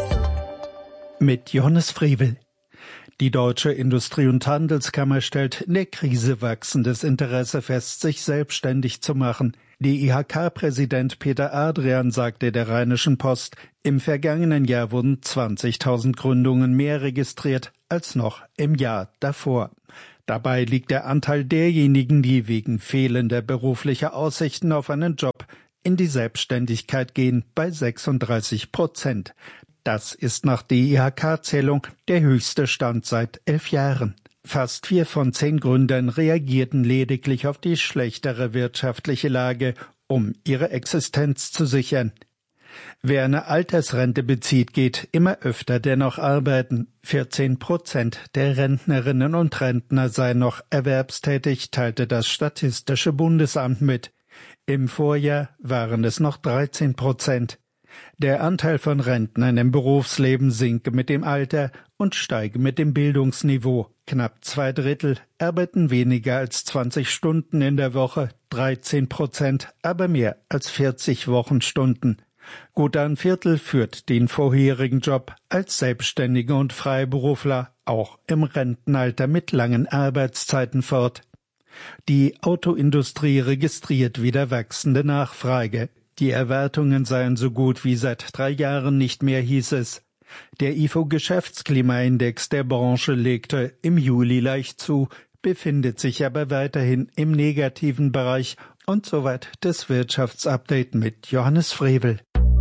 [SPEAKER 22] mit Johannes Frevel. Die Deutsche Industrie- und Handelskammer stellt in der Krise wachsendes Interesse fest, sich selbstständig zu machen. Die I H K-Präsident Peter Adrian sagte der Rheinischen Post, im vergangenen Jahr wurden zwanzigtausend Gründungen mehr registriert als noch im Jahr davor. Dabei liegt der Anteil derjenigen, die wegen fehlender beruflicher Aussichten auf einen Job in die Selbstständigkeit gehen, bei sechsunddreißig Prozent. Das ist nach der I H K-Zählung der höchste Stand seit elf Jahren. Fast vier von zehn Gründern reagierten lediglich auf die schlechtere wirtschaftliche Lage, um ihre Existenz zu sichern. Wer eine Altersrente bezieht, geht immer öfter dennoch arbeiten. vierzehn Prozent der Rentnerinnen und Rentner seien noch erwerbstätig, teilte das Statistische Bundesamt mit. Im Vorjahr waren es noch dreizehn Prozent. Der Anteil von Rentnern im Berufsleben sinke mit dem Alter und steige mit dem Bildungsniveau. Knapp zwei Drittel arbeiten weniger als zwanzig Stunden in der Woche, dreizehn Prozent aber mehr als vierzig Wochenstunden. Gut ein Viertel führt den vorherigen Job als Selbstständige und Freiberufler auch im Rentenalter mit langen Arbeitszeiten fort. Die Autoindustrie registriert wieder wachsende Nachfrage. Die Erwartungen seien so gut wie seit drei Jahren nicht mehr, hieß es. Der I F O-Geschäftsklimaindex der Branche legte im Juli leicht zu, befindet sich aber weiterhin im negativen Bereich. Und soweit das Wirtschaftsupdate mit Johannes Frevel.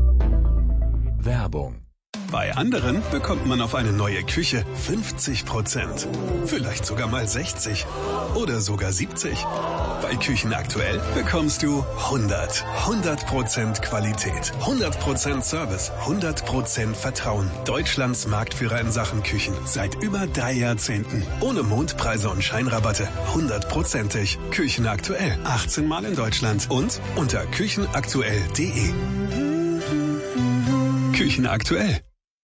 [SPEAKER 1] Werbung. Bei anderen bekommt man auf eine neue Küche fünfzig Prozent. Vielleicht sogar mal sechzig oder sogar siebzig. Bei Küchen aktuell bekommst du hundert. hundert Prozent Qualität, hundert Prozent Service, hundert Prozent Vertrauen. Deutschlands Marktführer in Sachen Küchen seit über drei Jahrzehnten. Ohne Mondpreise und Scheinrabatte. hundertprozentig. Küchen aktuell. achtzehn Mal in Deutschland und unter küchenaktuell punkt de. Küchen aktuell.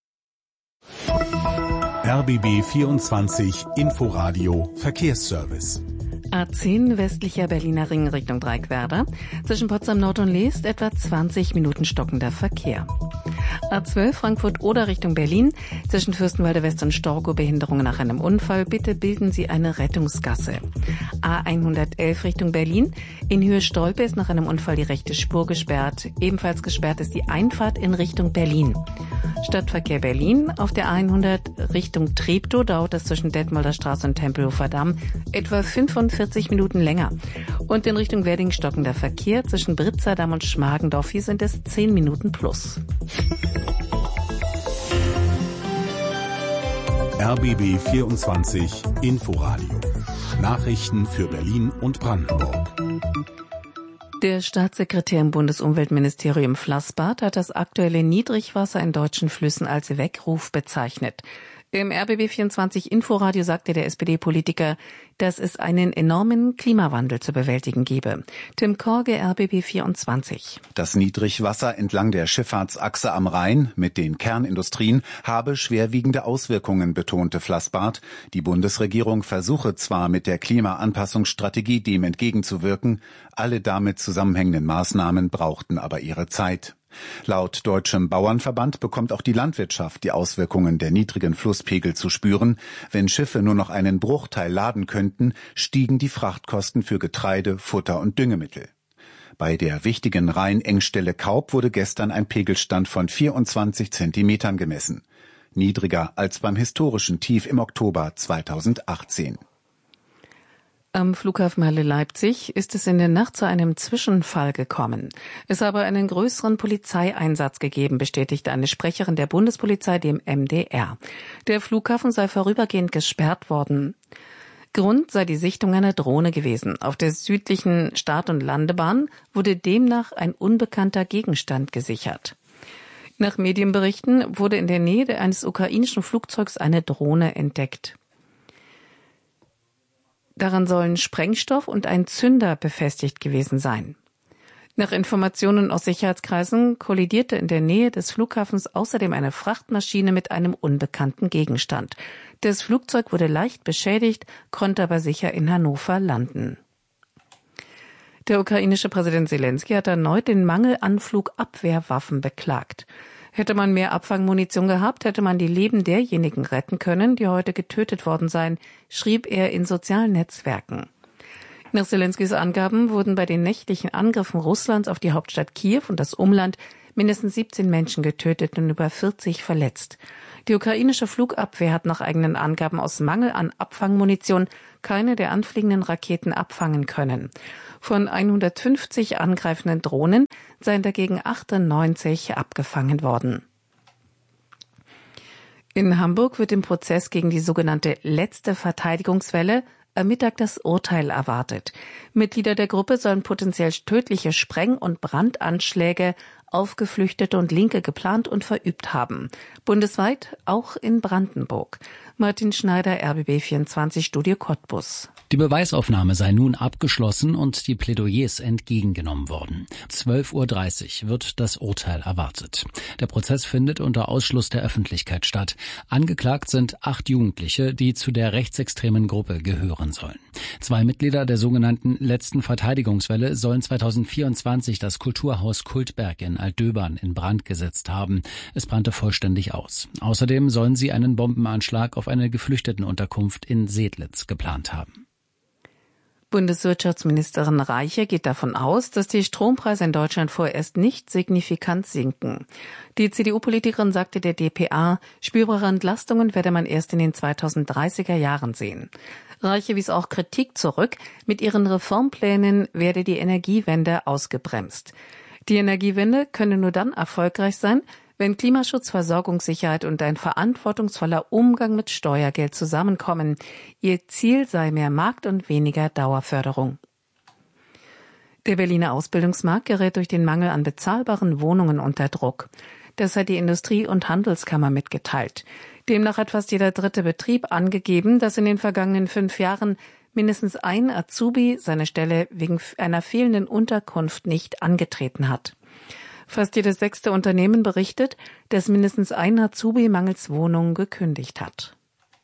[SPEAKER 1] R B B vierundzwanzig Inforadio Verkehrsservice.
[SPEAKER 3] A zehn westlicher Berliner Ring Richtung Dreieckwerder. Zwischen Potsdam Nord und Leest etwa zwanzig Minuten stockender Verkehr. A zwölf Frankfurt-Oder Richtung Berlin. Zwischen Fürstenwalde West und Storkow Behinderungen nach einem Unfall. Bitte bilden Sie eine Rettungsgasse. A hundertelf Richtung Berlin. In Höhe Stolpe ist nach einem Unfall die rechte Spur gesperrt. Ebenfalls gesperrt ist die Einfahrt in Richtung Berlin. Stadtverkehr Berlin. Auf der A hundert Richtung Treptow dauert es zwischen Detmolder Straße und Tempelhofer Damm etwa fünfundvierzig Minuten länger. Und in Richtung Wedding stockender Verkehr zwischen Britzerdamm und Schmargendorf. Hier sind es zehn Minuten plus.
[SPEAKER 1] R B B vierundzwanzig Inforadio. Nachrichten für Berlin und Brandenburg.
[SPEAKER 3] Der Staatssekretär im Bundesumweltministerium Flassbart hat das aktuelle Niedrigwasser in deutschen Flüssen als Weckruf bezeichnet. Im R B B vierundzwanzig Inforadio sagte der S P D-Politiker, dass es einen enormen Klimawandel zu bewältigen gebe. Tim Korge, R B B vierundzwanzig.
[SPEAKER 23] Das Niedrigwasser entlang der Schifffahrtsachse am Rhein mit den Kernindustrien habe schwerwiegende Auswirkungen, betonte Flassbart. Die Bundesregierung versuche zwar mit der Klimaanpassungsstrategie dem entgegenzuwirken, alle damit zusammenhängenden Maßnahmen brauchten aber ihre Zeit. Laut Deutschem Bauernverband bekommt auch die Landwirtschaft die Auswirkungen der niedrigen Flusspegel zu spüren. Wenn Schiffe nur noch einen Bruchteil laden könnten, stiegen die Frachtkosten für Getreide, Futter und Düngemittel. Bei der wichtigen Rheinengstelle Kaub wurde gestern ein Pegelstand von vierundzwanzig Zentimetern gemessen. Niedriger als beim historischen Tief im Oktober zweitausendachtzehn.
[SPEAKER 3] Am Flughafen Halle-Leipzig ist es in der Nacht zu einem Zwischenfall gekommen. Es habe einen größeren Polizeieinsatz gegeben, bestätigte eine Sprecherin der Bundespolizei dem M D R. Der Flughafen sei vorübergehend gesperrt worden. Grund sei die Sichtung einer Drohne gewesen. Auf der südlichen Start- und Landebahn wurde demnach ein unbekannter Gegenstand gesichert. Nach Medienberichten wurde in der Nähe eines ukrainischen Flugzeugs eine Drohne entdeckt. Daran sollen Sprengstoff und ein Zünder befestigt gewesen sein. Nach Informationen aus Sicherheitskreisen kollidierte in der Nähe des Flughafens außerdem eine Frachtmaschine mit einem unbekannten Gegenstand. Das Flugzeug wurde leicht beschädigt, konnte aber sicher in Hannover landen. Der ukrainische Präsident Selenskyj hat erneut den Mangel an Flugabwehrwaffen beklagt. Hätte man mehr Abfangmunition gehabt, hätte man die Leben derjenigen retten können, die heute getötet worden seien, schrieb er in sozialen Netzwerken. Nach Selenskys Angaben wurden bei den nächtlichen Angriffen Russlands auf die Hauptstadt Kiew und das Umland mindestens siebzehn Menschen getötet und über vierzig verletzt. Die ukrainische Flugabwehr hat nach eigenen Angaben aus Mangel an Abfangmunition keine der anfliegenden Raketen abfangen können. Von hundertfünfzig angreifenden Drohnen seien dagegen achtundneunzig abgefangen worden. In Hamburg wird im Prozess gegen die sogenannte letzte Verteidigungswelle am Mittag das Urteil erwartet. Mitglieder der Gruppe sollen potenziell tödliche Spreng- und Brandanschläge auf Geflüchtete und Linke geplant und verübt haben. Bundesweit, auch in Brandenburg. Martin Schneider, R B B vierundzwanzig, Studio Cottbus.
[SPEAKER 11] Die Beweisaufnahme sei nun abgeschlossen und die Plädoyers entgegengenommen worden. zwölf Uhr dreißig wird das Urteil erwartet. Der Prozess findet unter Ausschluss der Öffentlichkeit statt. Angeklagt sind acht Jugendliche, die zu der rechtsextremen Gruppe gehören sollen. Zwei Mitglieder der sogenannten letzten Verteidigungswelle sollen zweitausendvierundzwanzig das Kulturhaus Kultberg in Altdöbern in Brand gesetzt haben. Es brannte vollständig aus. Außerdem sollen sie einen Bombenanschlag auf eine Geflüchtetenunterkunft in Sedlitz geplant haben.
[SPEAKER 3] Bundeswirtschaftsministerin Reiche geht davon aus, dass die Strompreise in Deutschland vorerst nicht signifikant sinken. Die C D U-Politikerin sagte der D P A, spürbare Entlastungen werde man erst in den zweitausenddreißiger Jahren sehen. Reiche wies auch Kritik zurück, mit ihren Reformplänen werde die Energiewende ausgebremst. Die Energiewende könne nur dann erfolgreich sein, wenn Klimaschutz, Versorgungssicherheit und ein verantwortungsvoller Umgang mit Steuergeld zusammenkommen. Ihr Ziel sei mehr Markt und weniger Dauerförderung. Der Berliner Ausbildungsmarkt gerät durch den Mangel an bezahlbaren Wohnungen unter Druck. Das hat die Industrie- und Handelskammer mitgeteilt. Demnach hat fast jeder dritte Betrieb angegeben, dass in den vergangenen fünf Jahren mindestens ein Azubi seine Stelle wegen einer fehlenden Unterkunft nicht angetreten hat. Fast jedes sechste Unternehmen berichtet, dass mindestens ein Azubi mangels Wohnung gekündigt hat.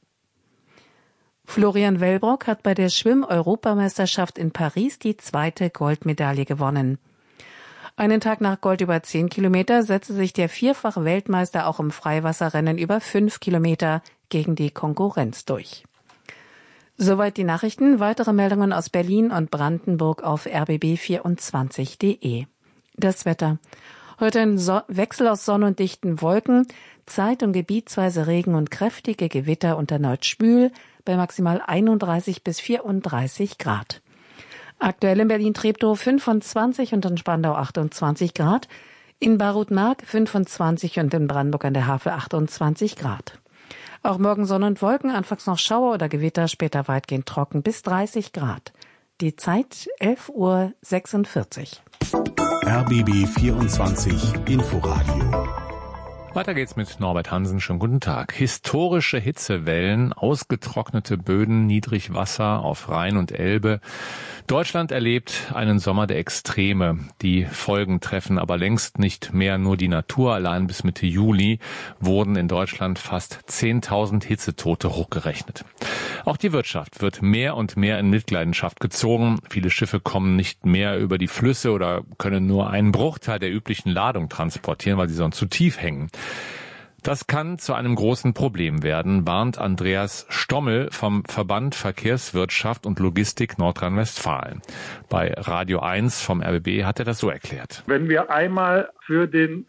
[SPEAKER 3] Florian Wellbrock hat bei der Schwimm-Europameisterschaft in Paris die zweite Goldmedaille gewonnen. Einen Tag nach Gold über zehn Kilometer setzte sich der vierfache Weltmeister auch im Freiwasserrennen über fünf Kilometer gegen die Konkurrenz durch. Soweit die Nachrichten. Weitere Meldungen aus Berlin und Brandenburg auf r b b vierundzwanzig punkt de. Das Wetter. Heute ein so- Wechsel aus Sonne und dichten Wolken, zeit- und gebietsweise Regen und kräftige Gewitter und erneut schwül bei maximal einunddreißig bis vierunddreißig Grad. Aktuell in Berlin-Treptow fünfundzwanzig und in Spandau achtundzwanzig Grad, in Barut-Mark fünfundzwanzig und in Brandenburg an der Havel achtundzwanzig Grad. Auch morgen Sonne und Wolken, anfangs noch Schauer oder Gewitter, später weitgehend trocken bis dreißig Grad. Die Zeit elf Uhr sechsundvierzig.
[SPEAKER 1] R B B vierundzwanzig Inforadio.
[SPEAKER 2] Weiter geht's mit Norbert Hansen. Schönen guten Tag. Historische Hitzewellen, ausgetrocknete Böden, Niedrigwasser auf Rhein und Elbe. Deutschland erlebt einen Sommer der Extreme. Die Folgen treffen aber längst nicht mehr nur die Natur. Allein bis Mitte Juli wurden in Deutschland fast zehntausend Hitzetote hochgerechnet. Auch die Wirtschaft wird mehr und mehr in Mitleidenschaft gezogen. Viele Schiffe kommen nicht mehr über die Flüsse oder können nur einen Bruchteil der üblichen Ladung transportieren, weil sie sonst zu tief hängen. Das kann zu einem großen Problem werden, warnt Andreas Stommel vom Verband Verkehrswirtschaft und Logistik Nordrhein-Westfalen. Bei Radio eins vom R B B hat er das so erklärt.
[SPEAKER 5] Wenn wir einmal für den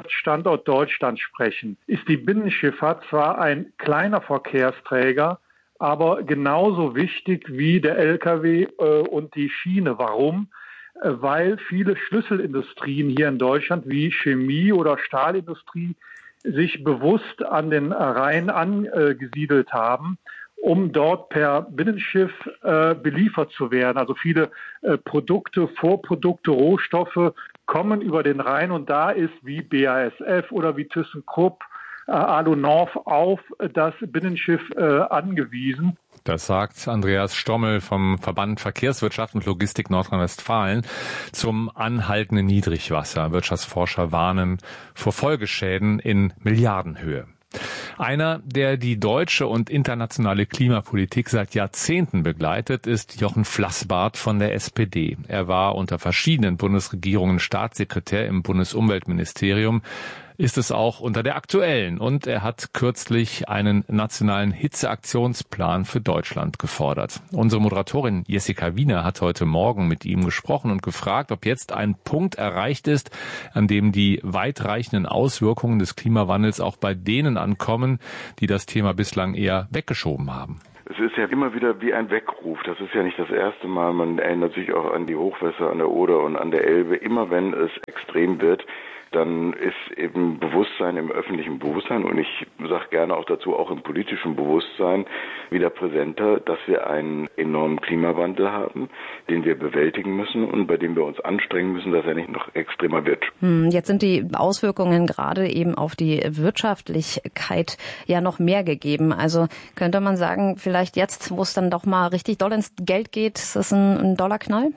[SPEAKER 5] Wirtschaftsstandort Deutschland sprechen, ist die Binnenschifffahrt zwar ein kleiner Verkehrsträger, aber genauso wichtig wie der L K W äh, und die Schiene. Warum? Äh, weil viele Schlüsselindustrien hier in Deutschland wie Chemie oder Stahlindustrie sich bewusst an den Rhein angesiedelt haben, um dort per Binnenschiff äh, beliefert zu werden. Also viele äh, Produkte, Vorprodukte, Rohstoffe kommen über den Rhein und da ist wie B A S F oder wie ThyssenKrupp, äh, Alu-Norf auf das Binnenschiff äh, angewiesen.
[SPEAKER 2] Das sagt Andreas Stommel vom Verband Verkehrswirtschaft und Logistik Nordrhein-Westfalen zum anhaltenden Niedrigwasser. Wirtschaftsforscher warnen vor Folgeschäden in Milliardenhöhe. Einer, der die deutsche und internationale Klimapolitik seit Jahrzehnten begleitet, ist Jochen Flassbart von der S P D. Er war unter verschiedenen Bundesregierungen Staatssekretär im Bundesumweltministerium, ist es auch unter der aktuellen, und er hat kürzlich einen nationalen Hitzeaktionsplan für Deutschland gefordert. Unsere Moderatorin Jessica Wiener hat heute Morgen mit ihm gesprochen und gefragt, ob jetzt ein Punkt erreicht ist, an dem die weitreichenden Auswirkungen des Klimawandels auch bei denen ankommen, die das Thema bislang eher weggeschoben haben.
[SPEAKER 10] Es ist ja immer wieder wie ein Weckruf. Das ist ja nicht das erste Mal. Man erinnert sich auch an die Hochwässer an der Oder und an der Elbe. Immer wenn es extrem wird, dann ist eben Bewusstsein im öffentlichen Bewusstsein und ich sage gerne auch dazu, auch im politischen Bewusstsein wieder präsenter, dass wir einen enormen Klimawandel haben, den wir bewältigen müssen und bei dem wir uns anstrengen müssen, dass er nicht noch extremer wird.
[SPEAKER 6] Jetzt sind die Auswirkungen gerade eben auf die Wirtschaftlichkeit ja noch mehr gegeben. Also könnte man sagen, vielleicht jetzt, wo es dann doch mal richtig doll ins Geld geht, ist das ein, ein Dollarknall?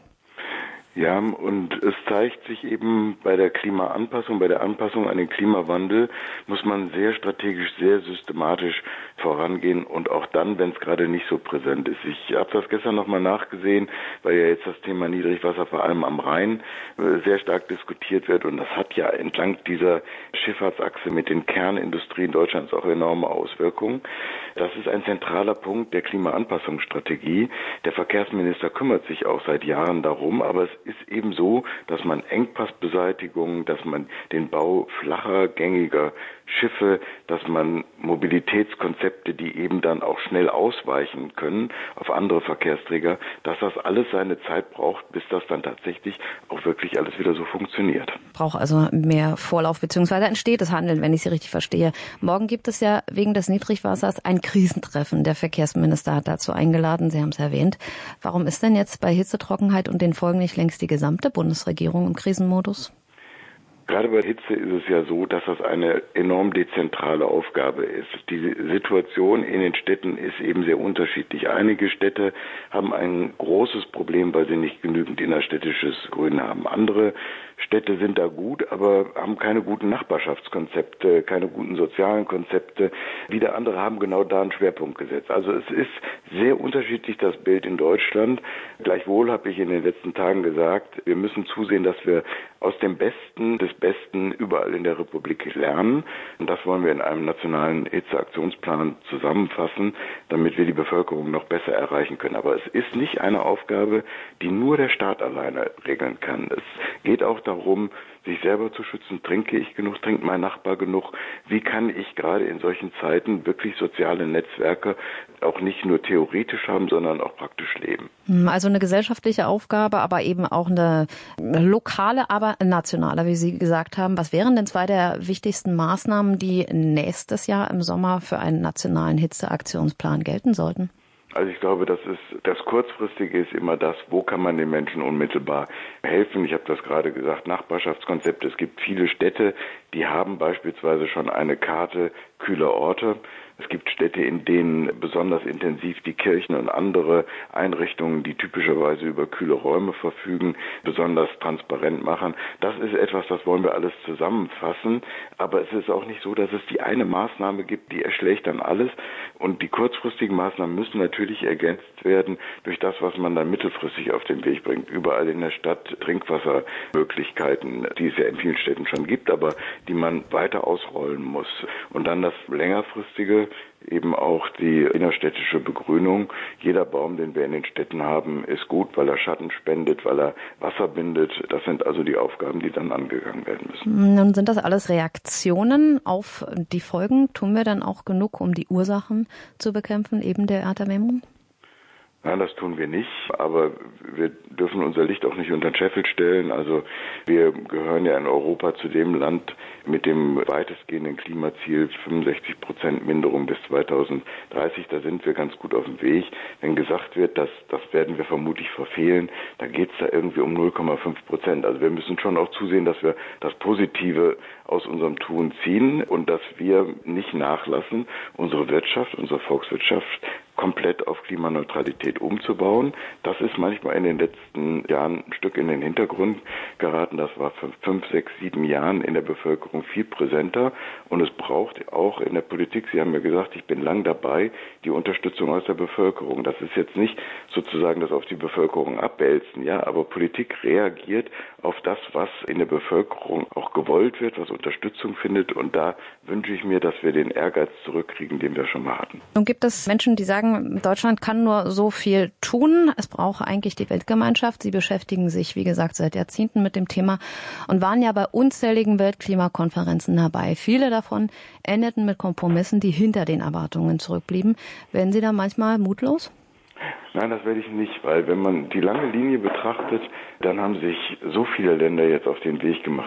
[SPEAKER 10] Ja, und es zeigt sich eben bei der Klimaanpassung, bei der Anpassung an den Klimawandel muss man sehr strategisch, sehr systematisch vorangehen und auch dann, wenn es gerade nicht so präsent ist. Ich habe das gestern nochmal nachgesehen, weil ja jetzt das Thema Niedrigwasser vor allem am Rhein sehr stark diskutiert wird und das hat ja entlang dieser Schifffahrtsachse mit den Kernindustrien Deutschlands auch enorme Auswirkungen. Das ist ein zentraler Punkt der Klimaanpassungsstrategie. Der Verkehrsminister kümmert sich auch seit Jahren darum, aber es ist eben so, dass man Engpassbeseitigung, dass man den Bau flacher, gängiger Schiffe, dass man Mobilitätskonzepte, die eben dann auch schnell ausweichen können auf andere Verkehrsträger, dass das alles seine Zeit braucht, bis das dann tatsächlich auch wirklich alles wieder so funktioniert.
[SPEAKER 6] Braucht also mehr Vorlauf bzw. ein stetes Handeln, wenn ich Sie richtig verstehe. Morgen gibt es ja wegen des Niedrigwassers ein Krisentreffen. Der Verkehrsminister hat dazu eingeladen, Sie haben es erwähnt. Warum ist denn jetzt bei Hitzetrockenheit und den Folgen nicht längst die gesamte Bundesregierung im Krisenmodus?
[SPEAKER 10] Gerade bei Hitze ist es ja so, dass das eine enorm dezentrale Aufgabe ist. Die Situation in den Städten ist eben sehr unterschiedlich. Einige Städte haben ein großes Problem, weil sie nicht genügend innerstädtisches Grün haben. Andere Städte sind da gut, aber haben keine guten Nachbarschaftskonzepte, keine guten sozialen Konzepte. Wieder andere haben genau da einen Schwerpunkt gesetzt. Also es ist sehr unterschiedlich, das Bild in Deutschland. Gleichwohl habe ich in den letzten Tagen gesagt, wir müssen zusehen, dass wir aus dem Besten des Besten überall in der Republik lernen. Und das wollen wir in einem nationalen Hitzeaktionsplan zusammenfassen, damit wir die Bevölkerung noch besser erreichen können. Aber es ist nicht eine Aufgabe, die nur der Staat alleine regeln kann. Es geht auch darum, sich selber zu schützen. Trinke ich genug? Trinkt mein Nachbar genug? Wie kann ich gerade in solchen Zeiten wirklich soziale Netzwerke auch nicht nur theoretisch haben, sondern auch praktisch leben?
[SPEAKER 6] Also eine gesellschaftliche Aufgabe, aber eben auch eine lokale, aber nationale, wie Sie gesagt haben. Was wären denn zwei der wichtigsten Maßnahmen, die nächstes Jahr im Sommer für einen nationalen Hitzeaktionsplan gelten sollten?
[SPEAKER 10] Also ich glaube, das ist das Kurzfristige ist immer das, wo kann man den Menschen unmittelbar helfen. Ich habe das gerade gesagt, Nachbarschaftskonzepte. Es gibt viele Städte, die haben beispielsweise schon eine Karte kühler Orte. Es gibt Städte, in denen besonders intensiv die Kirchen und andere Einrichtungen, die typischerweise über kühle Räume verfügen, besonders transparent machen. Das ist etwas, das wollen wir alles zusammenfassen. Aber es ist auch nicht so, dass es die eine Maßnahme gibt, die erschlägt dann alles. Und die kurzfristigen Maßnahmen müssen natürlich ergänzt werden durch das, was man dann mittelfristig auf den Weg bringt. Überall in der Stadt Trinkwassermöglichkeiten, die es ja in vielen Städten schon gibt, aber die man weiter ausrollen muss. Und dann das längerfristige, eben auch die innerstädtische Begrünung. Jeder Baum, den wir in den Städten haben, ist gut, weil er Schatten spendet, weil er Wasser bindet. Das sind also die Aufgaben, die dann angegangen werden müssen.
[SPEAKER 6] Nun sind das alles Reaktionen auf die Folgen. Tun wir dann auch genug, um die Ursachen zu bekämpfen, eben der Erderwärmung?
[SPEAKER 10] Nein, das tun wir nicht, aber wir dürfen unser Licht auch nicht unter den Scheffel stellen. Also wir gehören ja in Europa zu dem Land mit dem weitestgehenden Klimaziel fünfundsechzig Prozent Minderung bis zweitausenddreißig. Da sind wir ganz gut auf dem Weg. Wenn gesagt wird, dass das werden wir vermutlich verfehlen, dann geht es da irgendwie um null Komma fünf Prozent. Also wir müssen schon auch zusehen, dass wir das Positive aus unserem Tun ziehen und dass wir nicht nachlassen, unsere Wirtschaft, unsere Volkswirtschaft komplett auf Klimaneutralität umzubauen. Das ist manchmal in den letzten Jahren ein Stück in den Hintergrund geraten. Das war vor fünf, sechs, sieben Jahren in der Bevölkerung viel präsenter. Und es braucht auch in der Politik, Sie haben ja gesagt, ich bin lang dabei, die Unterstützung aus der Bevölkerung. Das ist jetzt nicht sozusagen das auf die Bevölkerung abwälzen, ja, aber Politik reagiert auf das, was in der Bevölkerung auch gewollt wird, was Unterstützung findet. Und da wünsche ich mir, dass wir den Ehrgeiz zurückkriegen, den wir schon mal hatten.
[SPEAKER 6] Nun gibt es Menschen, die sagen, Deutschland kann nur so viel tun. Es braucht eigentlich die Weltgemeinschaft. Sie beschäftigen sich, wie gesagt, seit Jahrzehnten mit dem Thema und waren ja bei unzähligen Weltklimakonferenzen dabei. Viele davon endeten mit Kompromissen, die hinter den Erwartungen zurückblieben. Werden Sie da manchmal mutlos?
[SPEAKER 10] Nein, das werde ich nicht, weil wenn man die lange Linie betrachtet, dann haben sich so viele Länder jetzt auf den Weg gemacht,